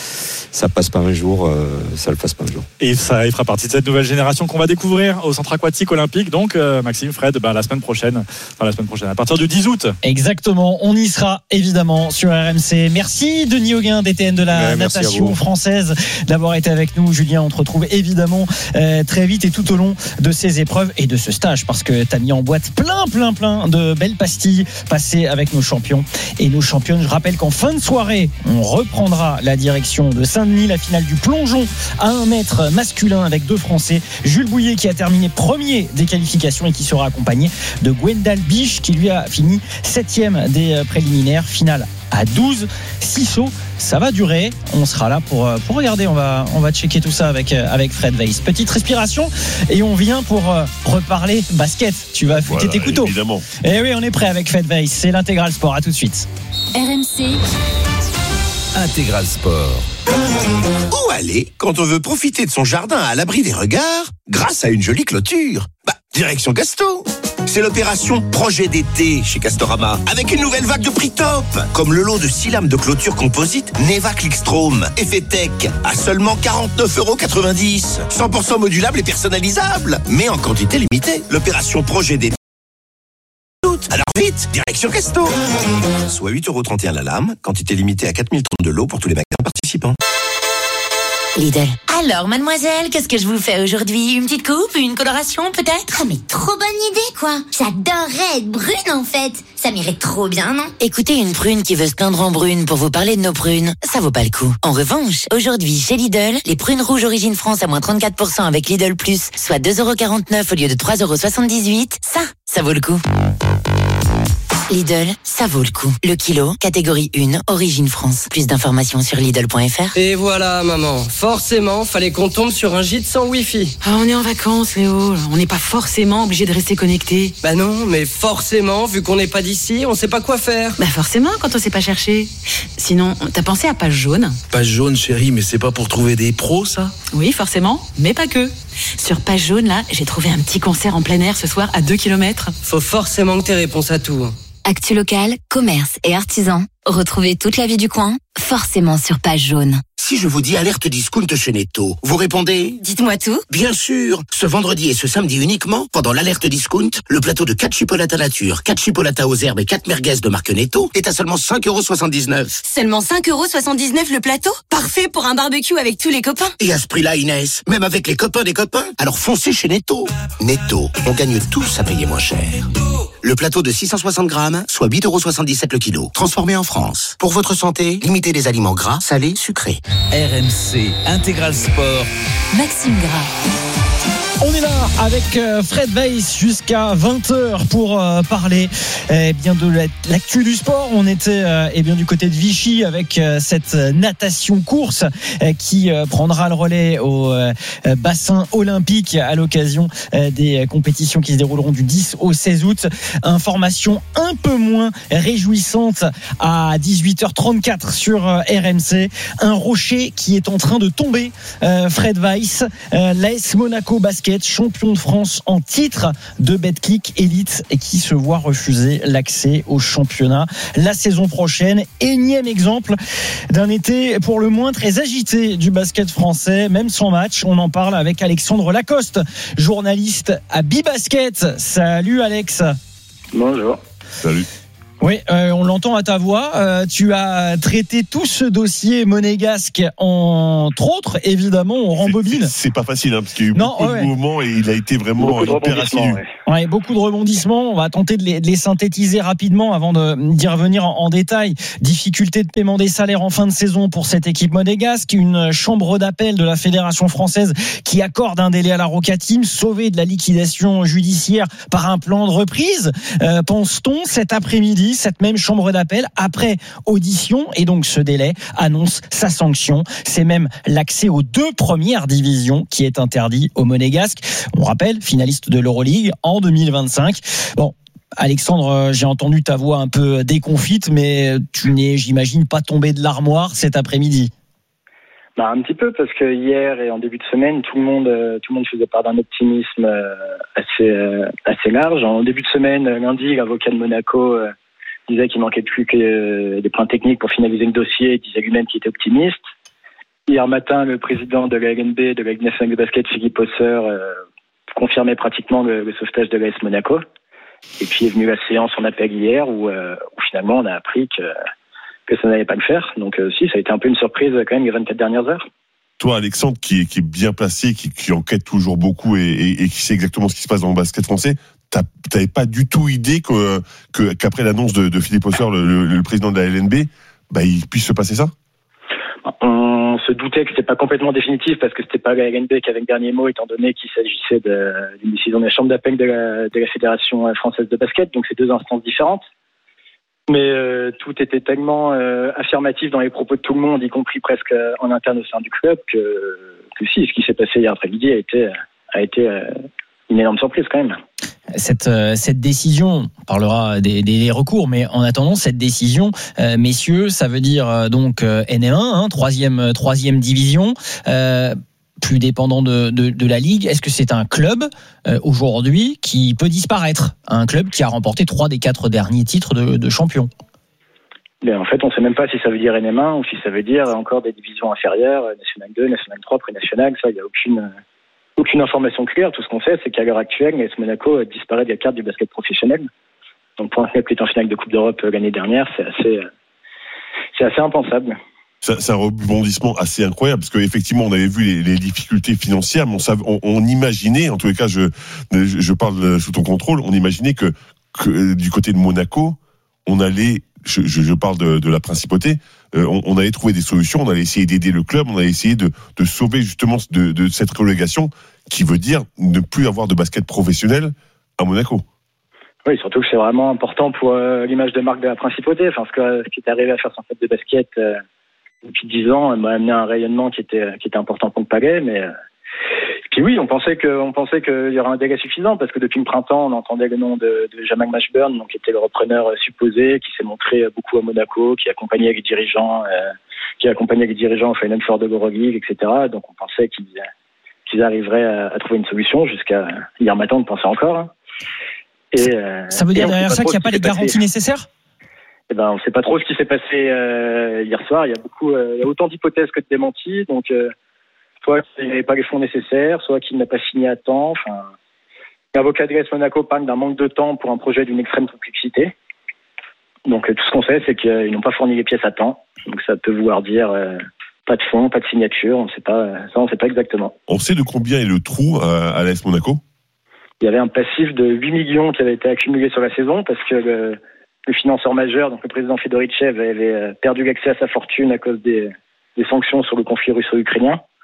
Ça passe pas un jour, euh, ça le fasse pas un jour. Et ça il fera partie de cette nouvelle génération qu'on va découvrir au centre aquatique olympique. Donc euh, Maxime, Fred, bah, la semaine prochaine, enfin la semaine prochaine, à partir du dix août. Exactement, on y sera évidemment sur R M C. Merci Denis Auguin, D T N de la ouais, natation française, d'avoir été avec nous. Julien, on te retrouve évidemment euh, très vite et tout au long de ces épreuves et de ce stage, parce que tu as mis en boîte plein, plein, plein de belles pastilles passées avec nos champions et nos championnes. Je rappelle qu'en fin de soirée, on reprendra la direction de Saint-Denis, la finale du plongeon à un mètre masculin avec deux Français. Jules Bouillet qui a terminé premier des qualifications et qui sera accompagné de Gwendal Biche qui lui a fini septième des préliminaires. Finale à douze. six sauts, ça va durer. On sera là pour, pour regarder. On va, on va checker tout ça avec, avec Fred Weiss. Petite respiration et on vient pour reparler basket. Tu vas affûter voilà, tes couteaux. Évidemment. Et oui, on est prêt avec Fred Weiss. C'est l'intégral sport. À tout de suite. R M C Intégral Sport. Où aller quand on veut profiter de son jardin à l'abri des regards grâce à une jolie clôture? Bah, direction Gasto. C'est l'opération Projet d'été chez Castorama, avec une nouvelle vague de prix top, comme le lot de six lames de clôture composite Neva Clickstrom Effet Tech à seulement quarante-neuf euros quatre-vingt-dix. cent pour cent modulable et personnalisable, mais en quantité limitée. L'opération Projet d'été. Alors vite, direction Casto. Soit huit euros trente et un la lame, quantité limitée à quatre mille tonnes de lot pour tous les magasins participants. Lidl. Alors, mademoiselle, qu'est-ce que je vous fais aujourd'hui? Une petite coupe? Une coloration, peut-être? Ah, mais trop bonne idée, quoi. J'adorerais être brune, en fait. Ça m'irait trop bien, non? Écoutez, une prune qui veut se teindre en brune pour vous parler de nos prunes, ça vaut pas le coup. En revanche, aujourd'hui, chez Lidl, les prunes rouges origine France à moins trente-quatre pour cent avec Lidl Plus, soit deux euros quarante-neuf au lieu de trois euros soixante-dix-huit. Ça, ça vaut le coup. Lidl, ça vaut le coup. Le kilo, catégorie un, origine France. Plus d'informations sur Lidl point F R. Et voilà, maman. Forcément, fallait qu'on tombe sur un gîte sans Wi-Fi. Ah, on est en vacances, Léo. On n'est pas forcément obligé de rester connecté. Bah non, mais forcément, vu qu'on n'est pas d'ici, on sait pas quoi faire. Bah forcément, quand on sait pas chercher. Sinon, t'as pensé à Page Jaune? Page Jaune, chérie, mais c'est pas pour trouver des pros, ça? Oui, forcément, mais pas que. Sur Page Jaune, là, j'ai trouvé un petit concert en plein air ce soir à deux kilomètres. Faut forcément que t'aies réponse à tout. Actu local, commerce et artisans. Retrouvez toute la vie du coin, forcément sur Page Jaune. Si je vous dis alerte discount chez Netto, vous répondez? Dites-moi tout. Bien sûr. Ce vendredi et ce samedi uniquement, pendant l'alerte discount, le plateau de quatre chipolatas nature, quatre chipolatas aux herbes et quatre merguez de marque Netto est à seulement cinq euros soixante-dix-neuf. Seulement cinq euros soixante-dix-neuf le plateau? Parfait pour un barbecue avec tous les copains. Et à ce prix-là, Inès, même avec les copains des copains, alors foncez chez Netto. Netto, on gagne tous à payer moins cher. Le plateau de six cent soixante grammes, soit huit euros soixante-dix-sept le kilo. Transformé en France. Pour votre santé, limitez les aliments gras, salés, sucrés. R M C Intégral Sport. Maxime Gras. On est là avec Fred Weiss jusqu'à vingt heures pour euh, parler eh bien de l'actu du sport. On était euh, eh bien du côté de Vichy avec euh, cette natation course euh, qui euh, prendra le relais au euh, bassin olympique à l'occasion euh, des compétitions qui se dérouleront du dix au seize août. Information un peu moins réjouissante à dix-huit heures trente-quatre sur euh, R M C. Un rocher qui est en train de tomber. Euh, Fred Weiss, euh, l'A S Monaco Basket, champion de France en titre de Betclic Elite et qui se voit refuser l'accès au championnat la saison prochaine. Énième exemple d'un été pour le moins très agité du basket français, même sans match. On en parle avec Alexandre Lacoste, journaliste à Bibasket. Salut Alex. Bonjour. Salut. Oui, euh, on l'entend à ta voix. Euh, tu as traité tout ce dossier monégasque, entre autres, évidemment, on rembobine. C'est, c'est pas facile, hein, parce qu'il y a eu non, beaucoup ouais. de mouvements et il a été vraiment hyper assidu. Ouais. Ouais, beaucoup de rebondissements. On va tenter de les, de les synthétiser rapidement avant de, d'y revenir en, en détail. Difficulté de paiement des salaires en fin de saison pour cette équipe monégasque. Une chambre d'appel de la Fédération française qui accorde un délai à la Roca Team, sauvée de la liquidation judiciaire par un plan de reprise. Euh, pense-t-on cet après-midi, cette même chambre d'appel, après audition, et donc ce délai annonce sa sanction. C'est même l'accès aux deux premières divisions qui est interdit aux Monégasques. On rappelle, finaliste de l'Euroleague en deux mille vingt-cinq. Bon, Alexandre, j'ai entendu ta voix un peu déconfite, mais tu n'es, j'imagine, pas tombé de l'armoire cet après-midi. Bah, un petit peu, parce que hier et en début de semaine, tout le monde, euh, tout le monde faisait part d'un optimisme euh, assez, euh, assez large. En début de semaine, lundi, l'avocat de Monaco euh, disait qu'il manquait plus que euh, des points techniques pour finaliser le dossier. Il disait lui-même qu'il était optimiste. Hier matin, le président de la L N B, de la Ligue nationale de basket, Philippe Hosser, euh, confirmait pratiquement le, le sauvetage de l'A S Monaco. Et puis est venue la séance en appel hier où, euh, où finalement on a appris que que ça n'allait pas le faire. Donc euh, si, ça a été un peu une surprise quand même les vingt-quatre dernières heures. Toi, Alexandre, qui est, qui est bien placé, qui, qui enquête toujours beaucoup et, et, et qui sait exactement ce qui se passe dans le basket français, t'avais pas du tout idée que, que qu'après l'annonce de, de Philippe Hosser, le, le, le président de la L N B, bah, il puisse se passer ça? On se doutait que c'était pas complètement définitif parce que c'était pas la L N B qui avait le dernier mot, étant donné qu'il s'agissait de, d'une décision de la chambre d'appel de la, de la Fédération française de basket. Donc c'est deux instances différentes. Mais euh, tout était tellement euh, affirmatif dans les propos de tout le monde, y compris presque euh, en interne au sein du club, que, que si, ce qui s'est passé hier après-midi a été, a été euh, une énorme surprise quand même. Cette, euh, cette décision, on parlera des, des, des recours, mais en attendant, cette décision, euh, messieurs, ça veut dire euh, donc euh, N un, hein, troisième, troisième division, euh, plus dépendant de, de, de la Ligue. Est-ce que c'est un club euh, aujourd'hui qui peut disparaître? Un club qui a remporté trois des quatre derniers titres de, de champion? Ben, en fait, on ne sait même pas si ça veut dire N M un ou si ça veut dire encore des divisions inférieures, National deux, National trois, Pré-National. Ça, il n'y a aucune, aucune information claire. Tout ce qu'on sait, c'est qu'à l'heure actuelle, l'A S Monaco disparaît de la carte du basket professionnel. Donc pour un club qui est en finale de Coupe d'Europe l'année dernière, c'est assez, c'est assez impensable. C'est un rebondissement assez incroyable parce qu'effectivement on avait vu les, les difficultés financières, mais on, savait, on, on imaginait, en tous les cas, je, je parle sous ton contrôle, on imaginait que, que du côté de Monaco, on allait, je, je, je parle de, de la principauté, euh, on, on allait trouver des solutions, on allait essayer d'aider le club, on allait essayer de, de sauver justement de, de cette relégation, qui veut dire ne plus avoir de basket professionnel à Monaco. Oui, surtout que c'est vraiment important pour euh, l'image de marque de la principauté. Enfin, ce, que, ce qui est arrivé à faire son club de basket euh, depuis dix ans m'a amené un rayonnement qui était qui était important pour le Palais, mais euh, puis oui, on pensait que on pensait qu'il y aurait un délai suffisant parce que depuis le printemps, on entendait le nom de, de Jamal Mashburn, donc qui était le repreneur supposé, qui s'est montré beaucoup à Monaco, qui accompagnait les dirigeants, euh, qui accompagnait les dirigeants au Final Four de l'Euroleague, et cetera. Donc on pensait qu'ils qu'ils arriveraient à, à trouver une solution. Jusqu'à hier matin, on pensait encore. Hein. Et, euh, ça veut dire derrière ça qu'il n'y a pas les garanties nécessaires? Eh ben, on ne sait pas trop ce qui s'est passé euh, hier soir. Il y a beaucoup, euh, il y a autant d'hypothèses que de démentis. Donc, euh, soit qu'il n'avait pas les fonds nécessaires, soit qu'il n'a pas signé à temps. Enfin, l'avocat de l'A S Monaco parle d'un manque de temps pour un projet d'une extrême complexité. Donc, euh, tout ce qu'on sait, c'est qu'ils n'ont pas fourni les pièces à temps. Donc, ça peut vouloir dire euh, pas de fonds, pas de signature. On ne sait pas. Ça, on ne sait pas exactement. On sait de combien est le trou à, à l'A S Monaco? Il y avait un passif de huit millions qui avait été accumulé sur la saison parce que le, le financeur majeur, donc le président Fedorichev, avait perdu l'accès à sa fortune à cause des, des sanctions sur le conflit russo-ukrainien.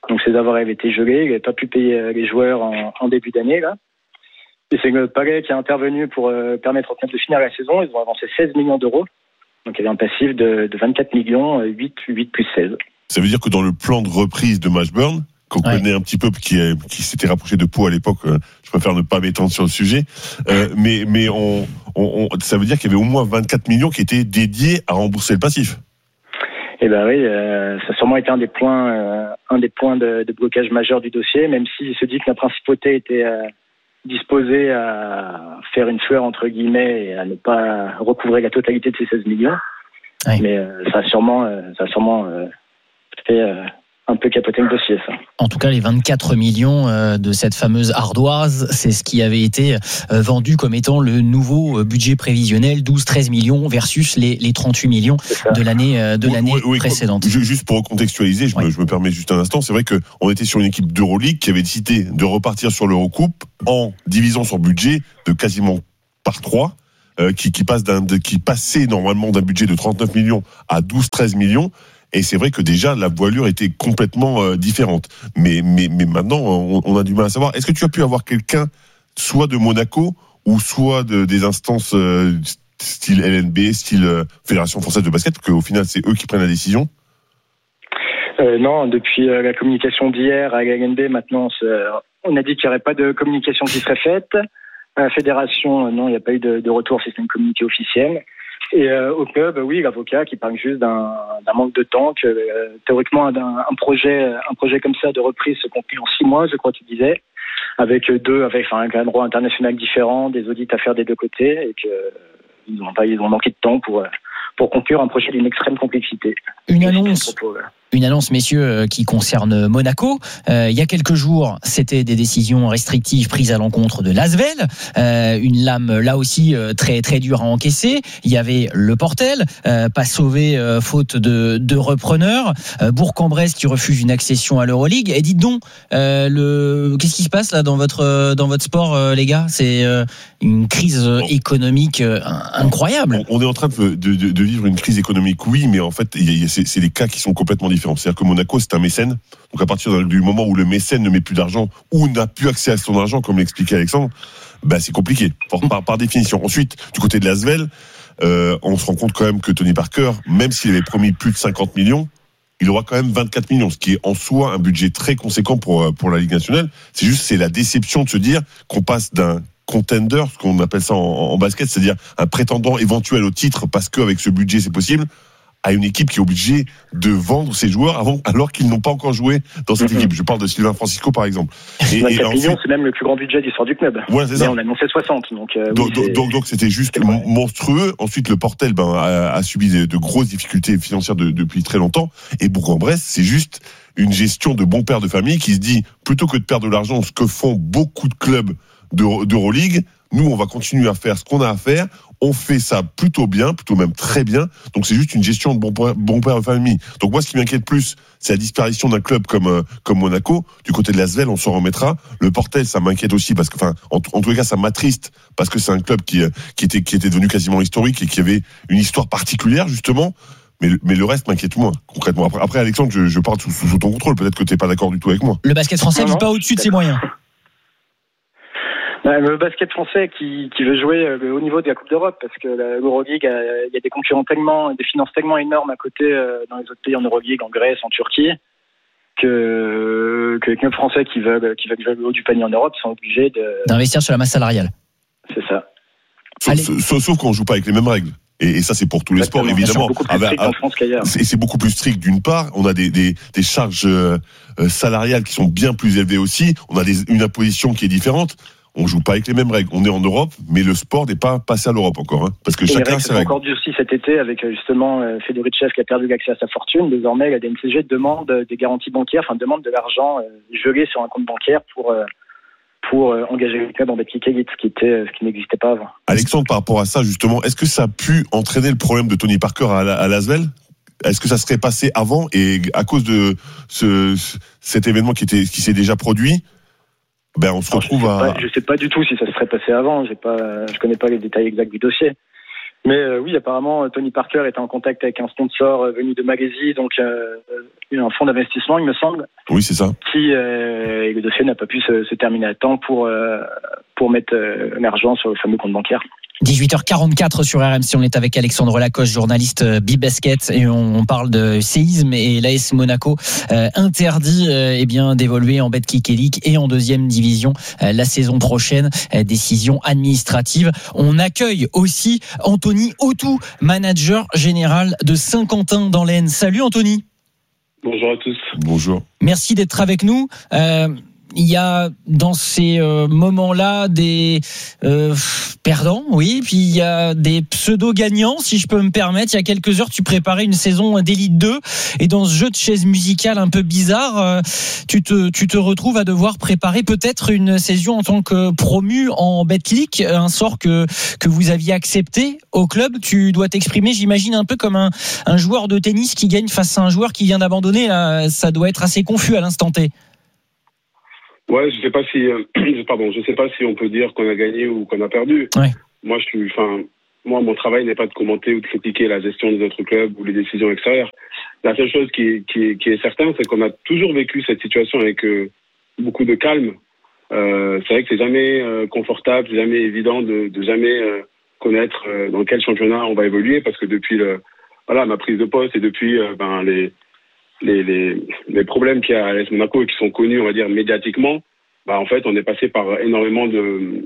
Donc ces avoirs avaient été gelés, il n'avait pas pu payer les joueurs en, en début d'année là. Et c'est le palais qui est intervenu pour euh, permettre au club de finir la saison. Ils ont avancé seize millions d'euros. Donc il y avait un passif de, de vingt-quatre millions, huit, huit plus seize. Ça veut dire que dans le plan de reprise de Mashburn, qu'on ouais. connaît un petit peu, qui, qui s'était rapproché de Pau à l'époque, euh, je préfère ne pas m'étendre sur le sujet, euh, mais, mais on, on, on, ça veut dire qu'il y avait au moins vingt-quatre millions qui étaient dédiés à rembourser le passif. Eh ben oui, euh, ça a sûrement été un des points, euh, un des points de, de blocage majeur du dossier, même s'il se dit que la principauté était euh, disposée à faire une fleur entre guillemets et à ne pas recouvrer la totalité de ces seize millions. Oui. Mais euh, ça a sûrement, euh, ça a sûrement euh, fait euh, un peu capoter le dossier, ça. En tout cas, les vingt-quatre millions de cette fameuse ardoise, c'est ce qui avait été vendu comme étant le nouveau budget prévisionnel, douze treize millions versus les, les trente-huit millions de l'année, de l'année oui, oui, précédente. Juste pour recontextualiser, je, oui. me, je me permets juste un instant, c'est vrai qu'on était sur une équipe d'Euroleague qui avait décidé de repartir sur l'Eurocoupe en divisant son budget de quasiment par trois. Euh, qui, qui, passe d'un, de, qui passait normalement d'un budget de trente-neuf millions à douze treize millions. Et c'est vrai que déjà, la voilure était complètement euh, différente. Mais, mais, mais maintenant, on, on a du mal à savoir. Est-ce que tu as pu avoir quelqu'un, soit de Monaco, ou soit de, des instances euh, style L N B, style euh, Fédération Française de Basket, parce qu'au final, c'est eux qui prennent la décision? euh, Non, depuis euh, la communication d'hier à la L N B, maintenant, on a dit qu'il n'y aurait pas de communication qui serait faite. À la fédération, non, il n'y a pas eu de, de retour, c'est une communiqué officielle. Et euh, au club, oui, l'avocat qui parle juste d'un, d'un manque de temps, que euh, théoriquement un, un projet, un projet comme ça de reprise se conclut en six mois, je crois qu'il disait, avec deux, avec enfin, un droit international différent, des audits à faire des deux côtés, et que euh, ils ont pas, ils ont manqué de temps pour pour conclure un projet d'une extrême complexité. Une annonce. Une annonce, messieurs, qui concerne Monaco. Euh, il y a quelques jours, c'était des décisions restrictives prises à l'encontre de Lasvel. Euh, une lame, là aussi, très très dure à encaisser. Il y avait le Portel, euh, pas sauvé euh, faute de, de repreneur. Euh, Bourg-en-Bresse qui refuse une accession à l'Euroleague. Et dites donc, euh, le, qu'est-ce qui se passe là dans votre dans votre sport, euh, les gars? C'est euh, une crise économique euh, incroyable. On est en train de, de, de vivre une crise économique, oui, mais en fait, il y a, c'est, c'est des cas qui sont complètement différents. C'est-à-dire que Monaco, c'est un mécène. Donc à partir du moment où le mécène ne met plus d'argent ou n'a plus accès à son argent, comme l'expliquait Alexandre, bah c'est compliqué par, par, par définition. Ensuite, du côté de l'Asvel, euh, on se rend compte quand même que Tony Parker, même s'il avait promis plus de cinquante millions, il aura quand même vingt-quatre millions, ce qui est en soi un budget très conséquent pour pour la Ligue nationale. C'est juste, c'est la déception de se dire qu'on passe d'un contender, ce qu'on appelle ça en, en basket, c'est-à-dire un prétendant éventuel au titre parce qu'avec ce budget c'est possible, à une équipe qui est obligée de vendre ses joueurs avant, alors qu'ils n'ont pas encore joué dans cette mm-hmm. équipe. Je parle de Sylvain Francisco, par exemple. Et, vingt-quatre et millions, ensuite, c'est même le plus grand budget de l'histoire du club. Voilà, c'est mais ça. On a annoncé soixante. Donc, euh, donc, oui, donc, donc, c'était juste c'était monstrueux. Ensuite, le Portel ben, a, a subi de, de grosses difficultés financières de, depuis très longtemps. Et Bourg-en-Bresse, c'est juste une gestion de bon père de famille qui se dit, plutôt que de perdre de l'argent, ce que font beaucoup de clubs d'Euroleague, nous, on va continuer à faire ce qu'on a à faire. On fait ça plutôt bien, plutôt même très bien. Donc, c'est juste une gestion de bon père, bon père de famille. Donc, moi, ce qui m'inquiète plus, c'est la disparition d'un club comme, euh, comme Monaco. Du côté de l'Asvel, on s'en remettra. Le Portel, ça m'inquiète aussi parce que, enfin, en, en tous les cas, ça m'attriste parce que c'est un club qui, qui était, qui était devenu quasiment historique et qui avait une histoire particulière, justement. Mais, mais le reste m'inquiète moins, concrètement. Après, après Alexandre, je, je parle sous, sous ton contrôle. Peut-être que tu n'es pas d'accord du tout avec moi. Le basket français n'est pas au-dessus de ses moyens. Le basket français qui, qui veut jouer le haut niveau de la Coupe d'Europe, parce que l'Euroleague, il y a des concurrents tellement, des finances tellement énormes à côté dans les autres pays en Euroleague, en Grèce, en Turquie, que, que les clubs français qui veulent, qui veulent jouer le haut du panier en Europe sont obligés de... d'investir sur la masse salariale. C'est ça. Sauf, sauf, sauf qu'on ne joue pas avec les mêmes règles. Et, et ça, c'est pour tous les sports, évidemment. C'est beaucoup plus strict en France qu'ailleurs. Et c'est beaucoup plus strict d'une part. On a des, des, des charges euh, salariales qui sont bien plus élevées aussi. On a des, une imposition qui est différente. On joue pas avec les mêmes règles. On est en Europe, mais le sport n'est pas passé à l'Europe encore, hein, parce que et chacun ses règles. C'est encore durci cet été avec justement euh, Federichev qui a perdu l'accès à sa fortune. Désormais, la D N C G demande des garanties bancaires, enfin demande de l'argent euh, gelé sur un compte bancaire pour euh, pour euh, engager le club en Betclic Elite, ce qui était ce qui n'existait pas avant. Alexandre, par rapport à ça justement, est-ce que ça a pu entraîner le problème de Tony Parker à, à Lasvel? Est-ce que ça serait passé avant et à cause de ce, cet événement qui était qui s'est déjà produit? Ben, on se Alors, retrouve je sais à. Pas, je sais pas du tout si ça se serait passé avant. J'ai pas, je connais pas les détails exacts du dossier. Mais euh, oui, apparemment, Tony Parker était en contact avec un sponsor euh, venu de Malaisie, donc euh, un fonds d'investissement, il me semble. Oui, c'est ça. Qui euh, et le dossier n'a pas pu se, se terminer à temps pour euh, pour mettre euh, l'argent sur le fameux compte bancaire. dix-huit heures quarante-quatre sur R M C, on est avec Alexandre Lacoste, journaliste Bibasket, et on parle de séisme et l'A S Monaco euh, interdit euh, eh bien d'évoluer en Betclic Elite et en deuxième division euh, la saison prochaine. Euh, décision administrative. On accueille aussi Anthony Autou, manager général de Saint-Quentin dans l'Aisne. Salut Anthony. Bonjour à tous. Bonjour. Merci d'être avec nous. Euh, Il y a dans ces euh, moments-là des euh, perdants, oui, puis il y a des pseudo-gagnants, si je peux me permettre. Il y a quelques heures, tu préparais une saison d'Élite deux, et dans ce jeu de chaises musicales un peu bizarre, euh, tu te tu te retrouves à devoir préparer peut-être une saison en tant que promu en Betclic, un sort que que vous aviez accepté au club. Tu dois t'exprimer, j'imagine, un peu comme un un joueur de tennis qui gagne face à un joueur qui vient d'abandonner. Là, ça doit être assez confus à l'instant T. Ouais, je sais pas si, euh, pardon, je sais pas si on peut dire qu'on a gagné ou qu'on a perdu. Ouais. Moi, je suis, enfin, moi, mon travail n'est pas de commenter ou de critiquer la gestion des autres clubs ou les décisions extérieures. La seule chose qui, qui, qui est certaine, c'est qu'on a toujours vécu cette situation avec euh, beaucoup de calme. Euh, c'est vrai que c'est jamais euh, confortable, c'est jamais évident de, de jamais euh, connaître euh, dans quel championnat on va évoluer, parce que depuis le, voilà, ma prise de poste et depuis, euh, ben, les Les, les, les problèmes qu'il y a à l'A S Monaco et qui sont connus, on va dire, médiatiquement, bah, en fait, on est passé par énormément de,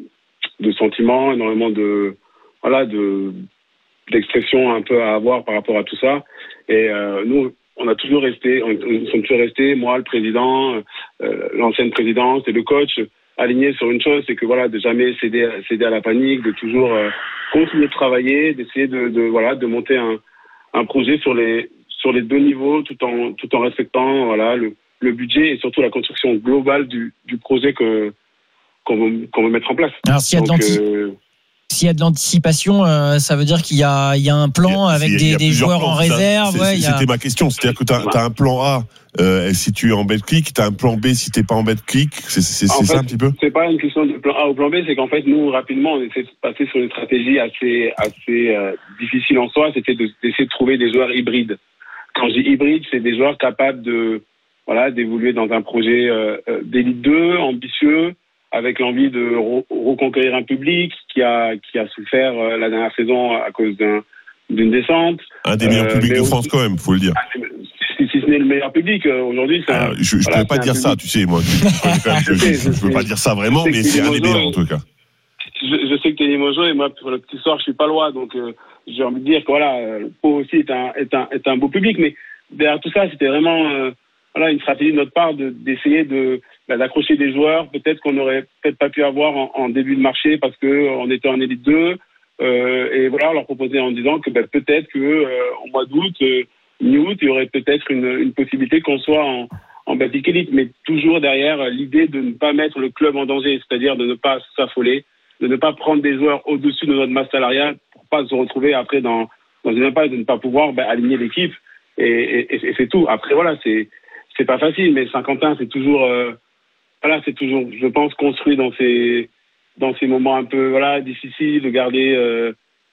de sentiments, énormément de, voilà, de, d'expressions un peu à avoir par rapport à tout ça. Et euh, nous, on a toujours resté, on, nous sommes toujours restés, moi, le président, euh, l'ancienne présidence et le coach, alignés sur une chose, c'est que voilà, de jamais céder, céder à la panique, de toujours euh, continuer de travailler, d'essayer de, de, voilà, de monter un, un projet sur les sur les deux niveaux, tout en tout en respectant voilà le, le budget et surtout la construction globale du, du projet que qu'on veut, qu'on veut mettre en place. Alors s'il y a de, l'anti- euh... s'il y a de l'anticipation, euh, ça veut dire qu'il y a il y a un plan a, avec a, des, des joueurs plans, en réserve. Ça, ouais, c'était a... ma question, c'est-à-dire que tu as un plan A euh, si tu es en Betclic, tu as un plan B si tu n'es pas en Betclic. C'est, c'est, c'est ça un petit peu. C'est pas une question de plan A ou plan B, c'est qu'en fait nous rapidement on essaie de passer sur une stratégie assez assez euh, difficile en soi, c'était de, d'essayer de trouver des joueurs hybrides. Quand je dis hybride, c'est des joueurs capables de, voilà, d'évoluer dans un projet euh, d'élite deux, ambitieux, avec l'envie de re- reconquérir un public qui a qui a souffert euh, la dernière saison à cause d'un, d'une descente. Un des meilleurs euh, publics de aussi, France quand même, faut le dire. Si, si ce n'est le meilleur public euh, aujourd'hui, c'est. Un, je ne voilà, peux pas dire ça, tu sais, moi. Je ne peux pas dire ça vraiment, mais c'est un des meilleurs en tout cas. Je, je sais que t'es Limoges et moi pour le petit soir je suis pas loin, donc euh, j'ai envie de dire que voilà, le Pau aussi est un est un est un beau public, mais derrière tout ça c'était vraiment euh, voilà une stratégie de notre part de, d'essayer de bah, d'accrocher des joueurs peut-être qu'on aurait peut-être pas pu avoir en, en début de marché parce que euh, on était en élite deux euh, et voilà leur proposer en disant que bah, peut-être que euh, au mois d'août, euh, mi-août, il y aurait peut-être une, une possibilité qu'on soit en en Betclic Elite, mais toujours derrière l'idée de ne pas mettre le club en danger, c'est-à-dire de ne pas s'affoler, de ne pas prendre des joueurs au-dessus de notre masse salariale pour pas se retrouver après dans, dans une impasse, de ne pas pouvoir bah, aligner l'équipe et, et, et c'est tout. Après voilà, c'est c'est pas facile, mais Saint-Quentin c'est toujours euh, voilà, c'est toujours, je pense, construit dans ces dans ces moments un peu voilà difficiles, de garder euh,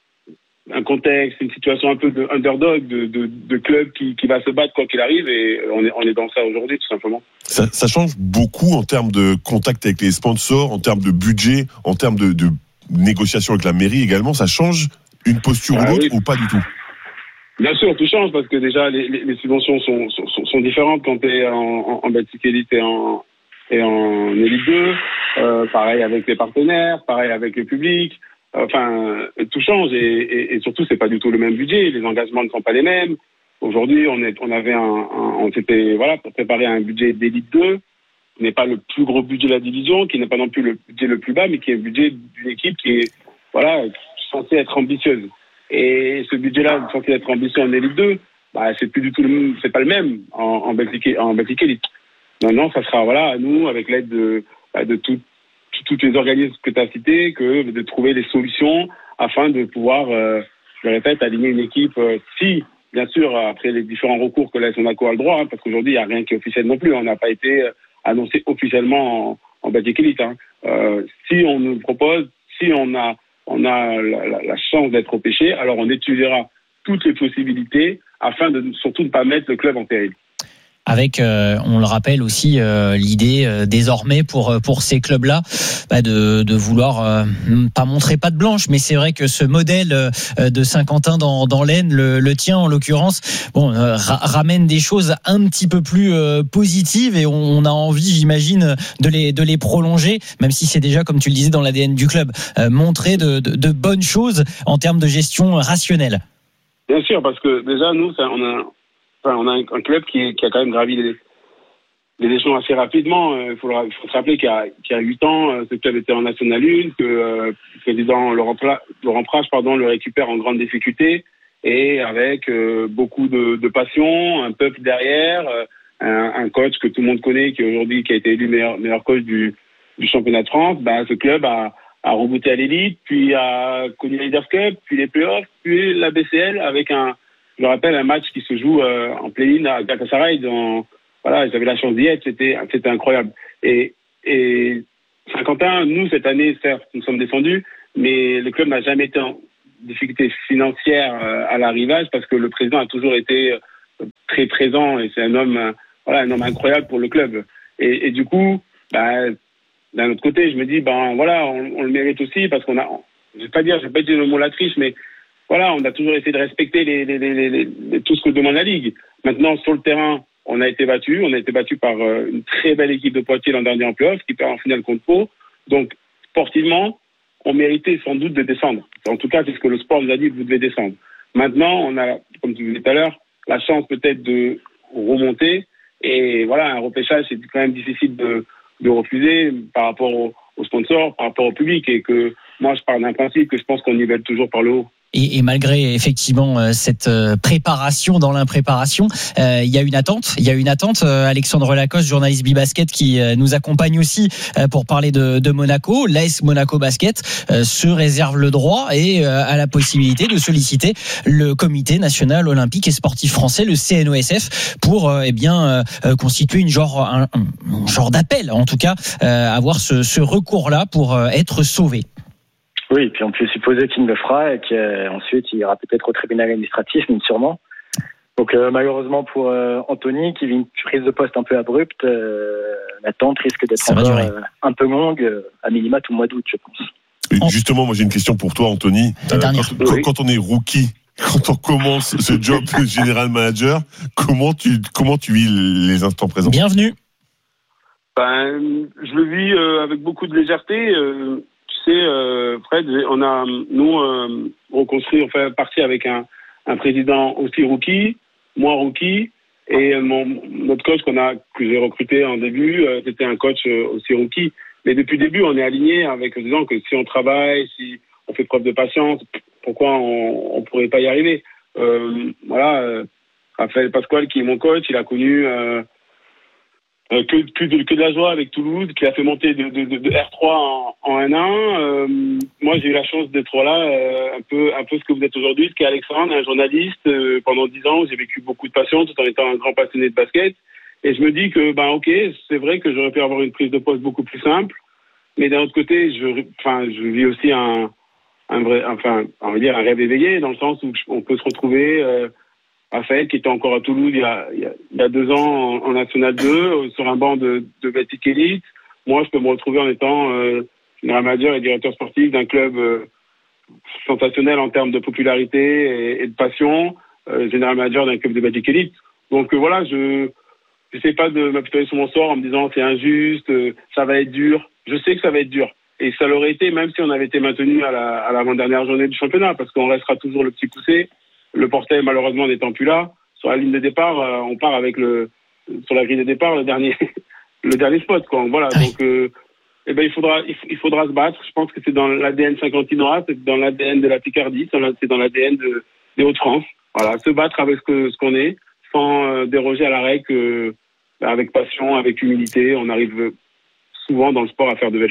un contexte, une situation un peu de underdog, de, de, de club qui, qui va se battre quoi qu'il arrive, et on est, on est dans ça aujourd'hui tout simplement. Ça, ça change beaucoup en termes de contact avec les sponsors, en termes de budget, en termes de, de négociation avec la mairie également. Ça change une posture ah, ou l'autre oui. ou pas du tout? Bien sûr, tout change parce que déjà les, les, les subventions sont, sont, sont différentes quand tu es en, en, en Betclic Elite et en, et en Élite deux. Euh, pareil avec les partenaires, pareil avec le public. Enfin, tout change et, et, et surtout c'est pas du tout le même budget. Les engagements ne sont pas les mêmes. Aujourd'hui, on est, on avait un, un on s'était voilà préparé un budget d'élite deux, qui n'est pas le plus gros budget de la division, qui n'est pas non plus le budget le plus bas, mais qui est le budget d'une équipe qui est voilà censée être ambitieuse. Et ce budget-là censé être ambitieux en élite deux, bah c'est plus du tout le même, c'est pas le même en, en Betclic en Betclic Elite. Maintenant, ça sera voilà à nous avec l'aide de de tout. tous les organismes que tu as cités, que de trouver des solutions afin de pouvoir, euh, je le répète, aligner une équipe, euh, si, bien sûr, après les différents recours que l'A S Monaco a le droit, hein, parce qu'aujourd'hui, il n'y a rien qui est officiel non plus, on n'a pas été annoncé officiellement en, en Betclic Elite. Hein. Euh, si on nous propose, si on a, on a la, la, la chance d'être repêché, alors on étudiera toutes les possibilités afin de surtout ne pas mettre le club en péril. Avec, euh, on le rappelle aussi, euh, l'idée euh, désormais pour pour ces clubs-là bah de de vouloir euh, pas montrer patte blanche, mais c'est vrai que ce modèle euh, de Saint-Quentin dans dans l'Aisne, le, le tien en l'occurrence, bon euh, ra- ramène des choses un petit peu plus euh, positives et on, on a envie, j'imagine, de les de les prolonger, même si c'est déjà, comme tu le disais, dans l'A D N du club, euh, montrer de, de de bonnes choses en termes de gestion rationnelle. Bien sûr, parce que déjà nous, ça, on a Enfin, on a un, un club qui, qui a quand même gravi les, les échelons assez rapidement. Il faut, il faut se rappeler qu'il y a, qu'il y a huit ans, ce club était en National un, que euh, le président Laurent, Pla, Laurent Prache pardon, le récupère en grande difficulté et avec euh, beaucoup de, de passion, un peuple derrière, euh, un, un coach que tout le monde connaît, qui aujourd'hui qui a été élu meilleur, meilleur coach du, du championnat de France. Ben, ce club a, a remonté à l'élite, puis a connu la Leaders Cup, puis les playoffs, puis la B C L avec un je me rappelle un match qui se joue euh, en play-in à Galatasaray. Dans, voilà, j'avais la chance d'y être, c'était, c'était incroyable. Et, et Saint-Quentin, nous, cette année, certes, nous sommes descendus, mais le club n'a jamais été en difficulté financière euh, à l'arrivage parce que le président a toujours été euh, très présent et c'est un homme, euh, voilà, un homme incroyable pour le club. Et, et du coup, bah, d'un autre côté, je me dis, ben voilà, on, on le mérite aussi parce qu'on a, je vais pas dire, je vais pas dire le mot la triche, mais voilà, on a toujours essayé de respecter les, les, les, les, les, tout ce que demande la Ligue. Maintenant, sur le terrain, on a été battu. On a été battu par euh, une très belle équipe de Poitiers l'an dernier en play-off, qui perd en finale contre Pau. Donc, sportivement, on méritait sans doute de descendre. En tout cas, c'est ce que le sport nous a dit, que vous devez descendre. Maintenant, on a, comme tu disais tout à l'heure, la chance peut-être de remonter. Et voilà, un repêchage, c'est quand même difficile de, de refuser par rapport aux, aux sponsors, par rapport au public. Et que moi, je pars d'un principe que je pense qu'on nivelle toujours par le haut. Et, et malgré effectivement cette préparation dans l'impréparation, euh, il y a une attente. Il y a une attente. Alexandre Lacoste, journaliste Bibasket, qui nous accompagne aussi pour parler de, de Monaco. L'A S Monaco Basket euh, se réserve le droit et euh, a la possibilité de solliciter le Comité national olympique et sportif français, le C N O S F, pour euh, eh bien euh, constituer une genre un, un genre d'appel, en tout cas, euh, avoir ce, ce recours-là pour euh, être sauvé. Oui, et puis on peut supposer qu'il le fera et qu'ensuite il ira peut-être au tribunal administratif, mais sûrement. Donc euh, malheureusement pour euh, Anthony, qui vit une prise de poste un peu abrupte, euh, l'attente risque d'être encore euh, un peu longue, euh, à minima tout le mois d'août, je pense. Justement, moi j'ai une question pour toi, Anthony. Euh, quand, oui. quand on est rookie, quand on commence ce job de général manager, comment tu comment tu vis les instants présents? Bienvenue. Ben, je le vis euh, avec beaucoup de légèreté. Euh, tu sais, euh, Fred, on a nous euh, reconstruit, on fait partie avec un, un président aussi rookie, moi rookie, et mon notre coach qu'on a que j'ai recruté en début, euh, c'était un coach euh, aussi rookie. Mais depuis le début, on est aligné avec disant que si on travaille, si on fait preuve de patience, pourquoi on ne pourrait pas y arriver? euh, Voilà, euh, Raphaël Pasquale, qui est mon coach, il a connu euh, euh, que, que, de, que de la joie avec Toulouse, qui a fait monter de, de, de R trois en, en N un. Euh, moi, j'ai eu la chance d'être là, euh, un peu un peu ce que vous êtes aujourd'hui, ce qu'est Alexandre, un journaliste. Euh, pendant dix ans, où j'ai vécu beaucoup de passion, tout en étant un grand passionné de basket. Et je me dis que, ben, ok, c'est vrai que j'aurais pu avoir une prise de poste beaucoup plus simple, mais d'un autre côté, je, enfin, je vis aussi un, un vrai, enfin, on va dire un rêve éveillé, dans le sens où on peut se retrouver, euh, Raphaël, qui était encore à Toulouse il y a, il y a, il y a deux ans en, en National deux, sur un banc de, de Betclic Elite. Moi, je peux me retrouver en étant euh, général manager et directeur sportif d'un club euh, sensationnel en termes de popularité et, et de passion, euh, général manager d'un club de Betclic Elite. Donc euh, voilà, je Je sais pas de m'apitoyer sur mon sort en me disant c'est injuste, euh, ça va être dur. Je sais que ça va être dur. Et ça l'aurait été même si on avait été maintenu à la, à l'avant-dernière journée du championnat, parce qu'on restera toujours le petit poussé. Le portail, malheureusement, n'étant plus là. Sur la ligne de départ, euh, on part avec le, sur la grille de départ, le dernier, le dernier spot, quoi. Voilà. Donc, euh, eh ben, il faudra, il, il faudra se battre. Je pense que c'est dans l'A D N Saint-Quentinois, c'est dans l'A D N de la Picardie, c'est dans l'A D N de, des Hauts-de-France. Voilà. Se battre avec ce que, ce qu'on est, sans euh, déroger à la règle que, avec passion, avec humilité, on arrive souvent dans le sport à faire de belles choses.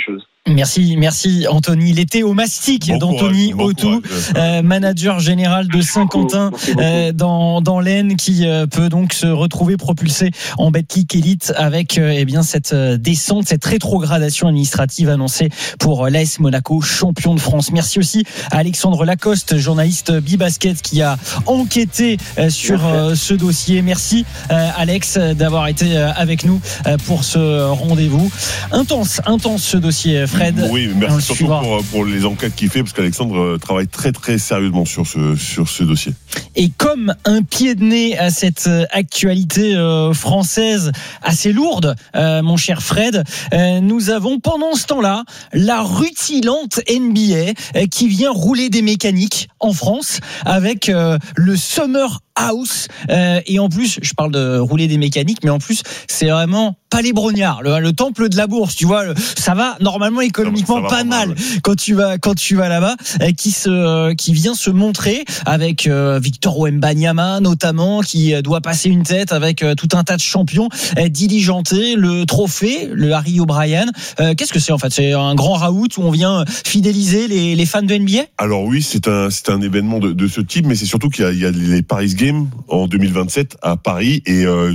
Merci, merci Anthony. L'été au mastic bon d'Anthony Autou, euh, manager général de Saint-Quentin euh, dans, dans l'Aisne, qui euh, peut donc se retrouver propulsé en Betclic Elite avec euh, eh bien cette euh, descente, cette rétrogradation administrative annoncée pour euh, l'A S Monaco, champion de France. Merci aussi à Alexandre Lacoste, journaliste Bibasket, qui a enquêté euh, sur euh, ce dossier. Merci euh, Alex d'avoir été euh, avec nous euh, pour ce rendez-vous. Intense, intense ce dossier. Fred, oui, merci surtout pour, pour les enquêtes qu'il fait, parce qu'Alexandre travaille très très sérieusement sur ce, sur ce dossier. Et comme un pied de nez à cette actualité euh, française assez lourde, euh, mon cher Fred, euh, nous avons pendant ce temps-là la rutilante N B A euh, qui vient rouler des mécaniques en France avec euh, le Summer House, euh, et en plus je parle de rouler des mécaniques, mais en plus c'est vraiment Palais Brognard, le, le temple de la bourse, tu vois, le, ça va normalement économiquement ça va, ça va pas mal, mal quand tu vas quand tu vas là-bas, euh, qui se euh, qui vient se montrer avec euh, Victor Wembanyama notamment, qui euh, doit passer une tête avec euh, tout un tas de champions, euh, diligenter le trophée, le Harry O'Brien. Euh, qu'est-ce que c'est en fait? C'est un grand raout où on vient fidéliser les, les fans de N B A? Alors oui, c'est un c'est un événement de, de ce type, mais c'est surtout qu'il y a, il y a les Paris Games en deux mille vingt-sept à Paris, et euh,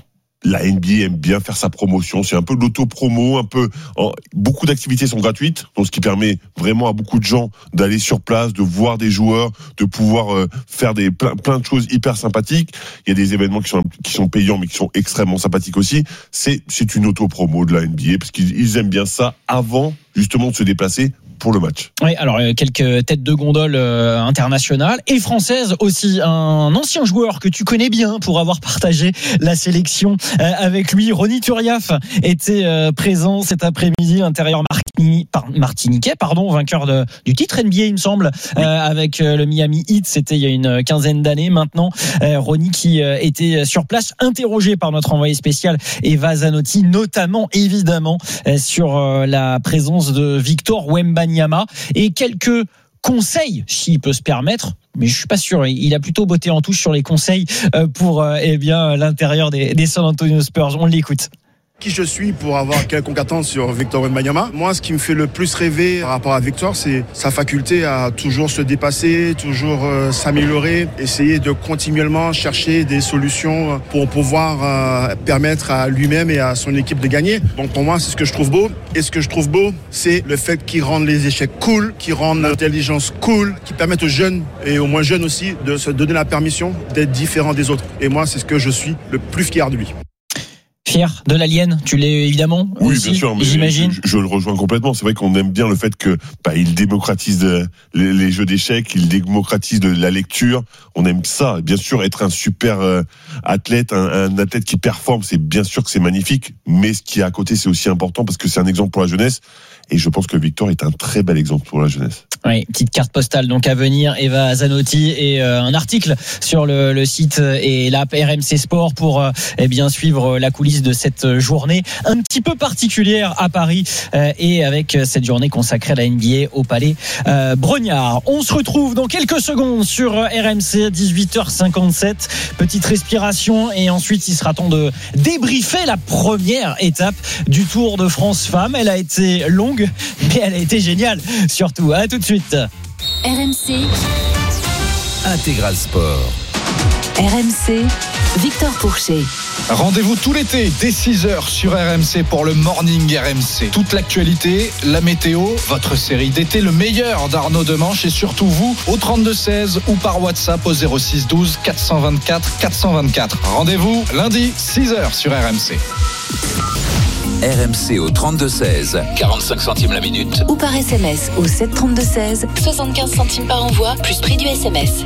la N B A aime bien faire sa promotion. C'est un peu de l'auto-promo, un peu. En, beaucoup d'activités sont gratuites, donc ce qui permet vraiment à beaucoup de gens d'aller sur place, de voir des joueurs, de pouvoir euh, faire des plein, plein de choses hyper sympathiques. Il y a des événements qui sont qui sont payants, mais qui sont extrêmement sympathiques aussi. C'est c'est une auto-promo de la N B A, parce qu'ils ils aiment bien ça avant justement de se déplacer pour le match. Oui, alors quelques têtes de gondole euh, internationales et françaises aussi. Un ancien joueur que tu connais bien pour avoir partagé la sélection euh, avec lui, Ronny Turiaf, était euh, présent cet après-midi, l'intérieur Martini, par, martiniquais, pardon, vainqueur de, du titre N B A, il me semble, euh, avec euh, le Miami Heat. C'était il y a une quinzaine d'années maintenant. Euh, Ronny qui euh, était sur place, interrogé par notre envoyé spécial Eva Zanotti, notamment évidemment euh, sur euh, la présence de Victor Wembanyama et quelques conseils, s'il peut se permettre, mais je suis pas sûr. Il a plutôt botté en touche sur les conseils pour eh bien l'intérieur des, des San Antonio Spurs. On l'écoute. Qui je suis pour avoir quelconque attente sur Victor Wembanyama. Moi, ce qui me fait le plus rêver par rapport à Victor, c'est sa faculté à toujours se dépasser, toujours euh, s'améliorer, essayer de continuellement chercher des solutions pour pouvoir euh, permettre à lui-même et à son équipe de gagner. Donc pour moi, c'est ce que je trouve beau. Et ce que je trouve beau, c'est le fait qu'il rende les échecs cool, qu'il rende l'intelligence cool, qu'il permette aux jeunes et aux moins jeunes aussi de se donner la permission d'être différents des autres. Et moi, c'est ce que je suis le plus fier de lui. Fier de l'Alien, tu l'es évidemment oui, aussi, bien sûr, mais j'imagine. Je, je le rejoins complètement. C'est vrai qu'on aime bien le fait que bah, il démocratise les, les jeux d'échecs, il démocratise de la lecture. On aime ça. Bien sûr, être un super euh, athlète, un, un athlète qui performe, c'est bien sûr que c'est magnifique. Mais ce qui est à côté, c'est aussi important parce que c'est un exemple pour la jeunesse. Et je pense que Victor est un très bel exemple pour la jeunesse. Oui, petite carte postale donc à venir, Eva Zanotti, et euh, un article sur le, le site et l'app R M C Sport pour euh, eh bien suivre la coulisse de cette journée un petit peu particulière à Paris euh, et avec cette journée consacrée à la N B A au Palais euh, Brognard. On se retrouve dans quelques secondes sur R M C, dix-huit heures cinquante-sept. Petite respiration et ensuite il sera temps de débriefer la première étape du Tour de France Femmes. Elle a été longue, mais elle a été géniale surtout. À tout de suite. R M C Intégral Sport. R M C, Victor Pourchet. Rendez-vous tout l'été dès six heures sur R M C pour le Morning R M C. Toute l'actualité, la météo, votre série d'été, le meilleur d'Arnaud Demanche et surtout vous au trente-deux seize ou par WhatsApp au zéro six douze quatre cent vingt-quatre quatre cent vingt-quatre. Rendez-vous lundi six heures sur R M C. R M C au trente-deux seize, quarante-cinq centimes la minute. Ou par S M S au sept trente-deux seize, soixante-quinze centimes par envoi, plus prix du S M S.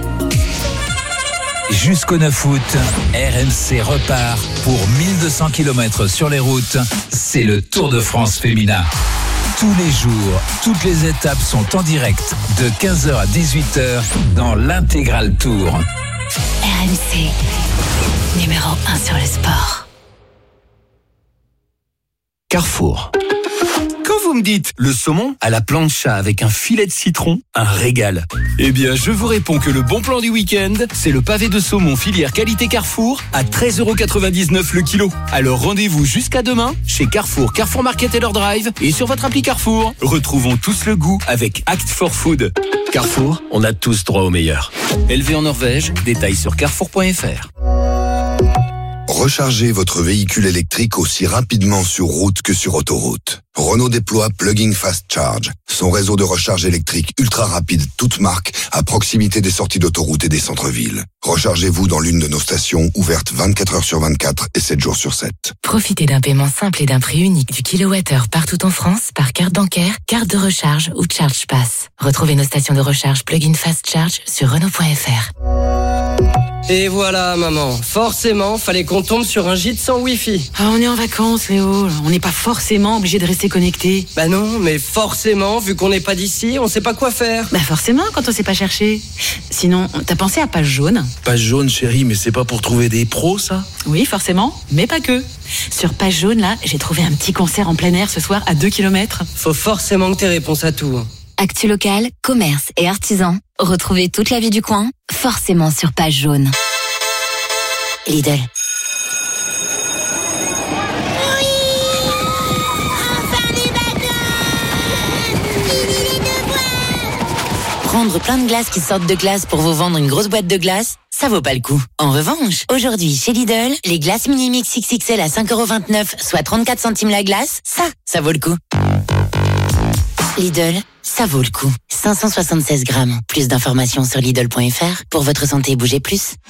Jusqu'au neuf août, R M C repart pour mille deux cents kilomètres sur les routes. C'est le Tour de France féminin. Tous les jours, toutes les étapes sont en direct de quinze heures à dix-huit heures dans l'Intégral Tour. R M C, numéro un sur le sport. Carrefour. Quand vous me dites le saumon à la plancha avec un filet de citron, un régal. Eh bien, je vous réponds que le bon plan du week-end, c'est le pavé de saumon filière qualité Carrefour à treize euros quatre-vingt-dix-neuf le kilo. Alors rendez-vous jusqu'à demain chez Carrefour, Carrefour Market et leur drive et sur votre appli Carrefour. Retrouvons tous le goût avec Act for Food. Carrefour, on a tous droit au meilleur. Élevé en Norvège, détails sur carrefour point f r. Rechargez votre véhicule électrique aussi rapidement sur route que sur autoroute. Renault déploie Plug-in Fast Charge, son réseau de recharge électrique ultra rapide, toute marque, à proximité des sorties d'autoroute et des centres-villes. Rechargez-vous dans l'une de nos stations ouvertes vingt-quatre heures sur vingt-quatre et sept jours sur sept. Profitez d'un paiement simple et d'un prix unique du kilowattheure partout en France par carte bancaire, carte de recharge ou Charge Pass. Retrouvez nos stations de recharge Plug-in Fast Charge sur Renault point f r. Et voilà, maman. Forcément, fallait qu'on tombe sur un gîte sans Wi-Fi. Ah, on est en vacances, Léo. On n'est pas forcément obligé de rester connecté. Bah non, mais forcément, vu qu'on n'est pas d'ici, on sait pas quoi faire. Bah forcément, quand on sait pas chercher. Sinon, t'as pensé à Page Jaune? Page Jaune, chérie, mais c'est pas pour trouver des pros, ça? Oui, forcément, mais pas que. Sur Page Jaune, là, j'ai trouvé un petit concert en plein air ce soir à deux kilomètres. Faut forcément que t'aies réponse à tout. Actu local, commerce et artisans. Retrouvez toute la vie du coin, forcément sur Page Jaune. Lidl. Prendre plein de glaces qui sortent de glace pour vous vendre une grosse boîte de glace, ça vaut pas le coup. En revanche, aujourd'hui chez Lidl, les glaces Mini-Mix X X L à cinq euros vingt-neuf, soit trente-quatre centimes la glace, ça, ça vaut le coup. Lidl, ça vaut le coup. cinq cent soixante-seize grammes. Plus d'informations sur Lidl point f r. Pour votre santé, bougez plus.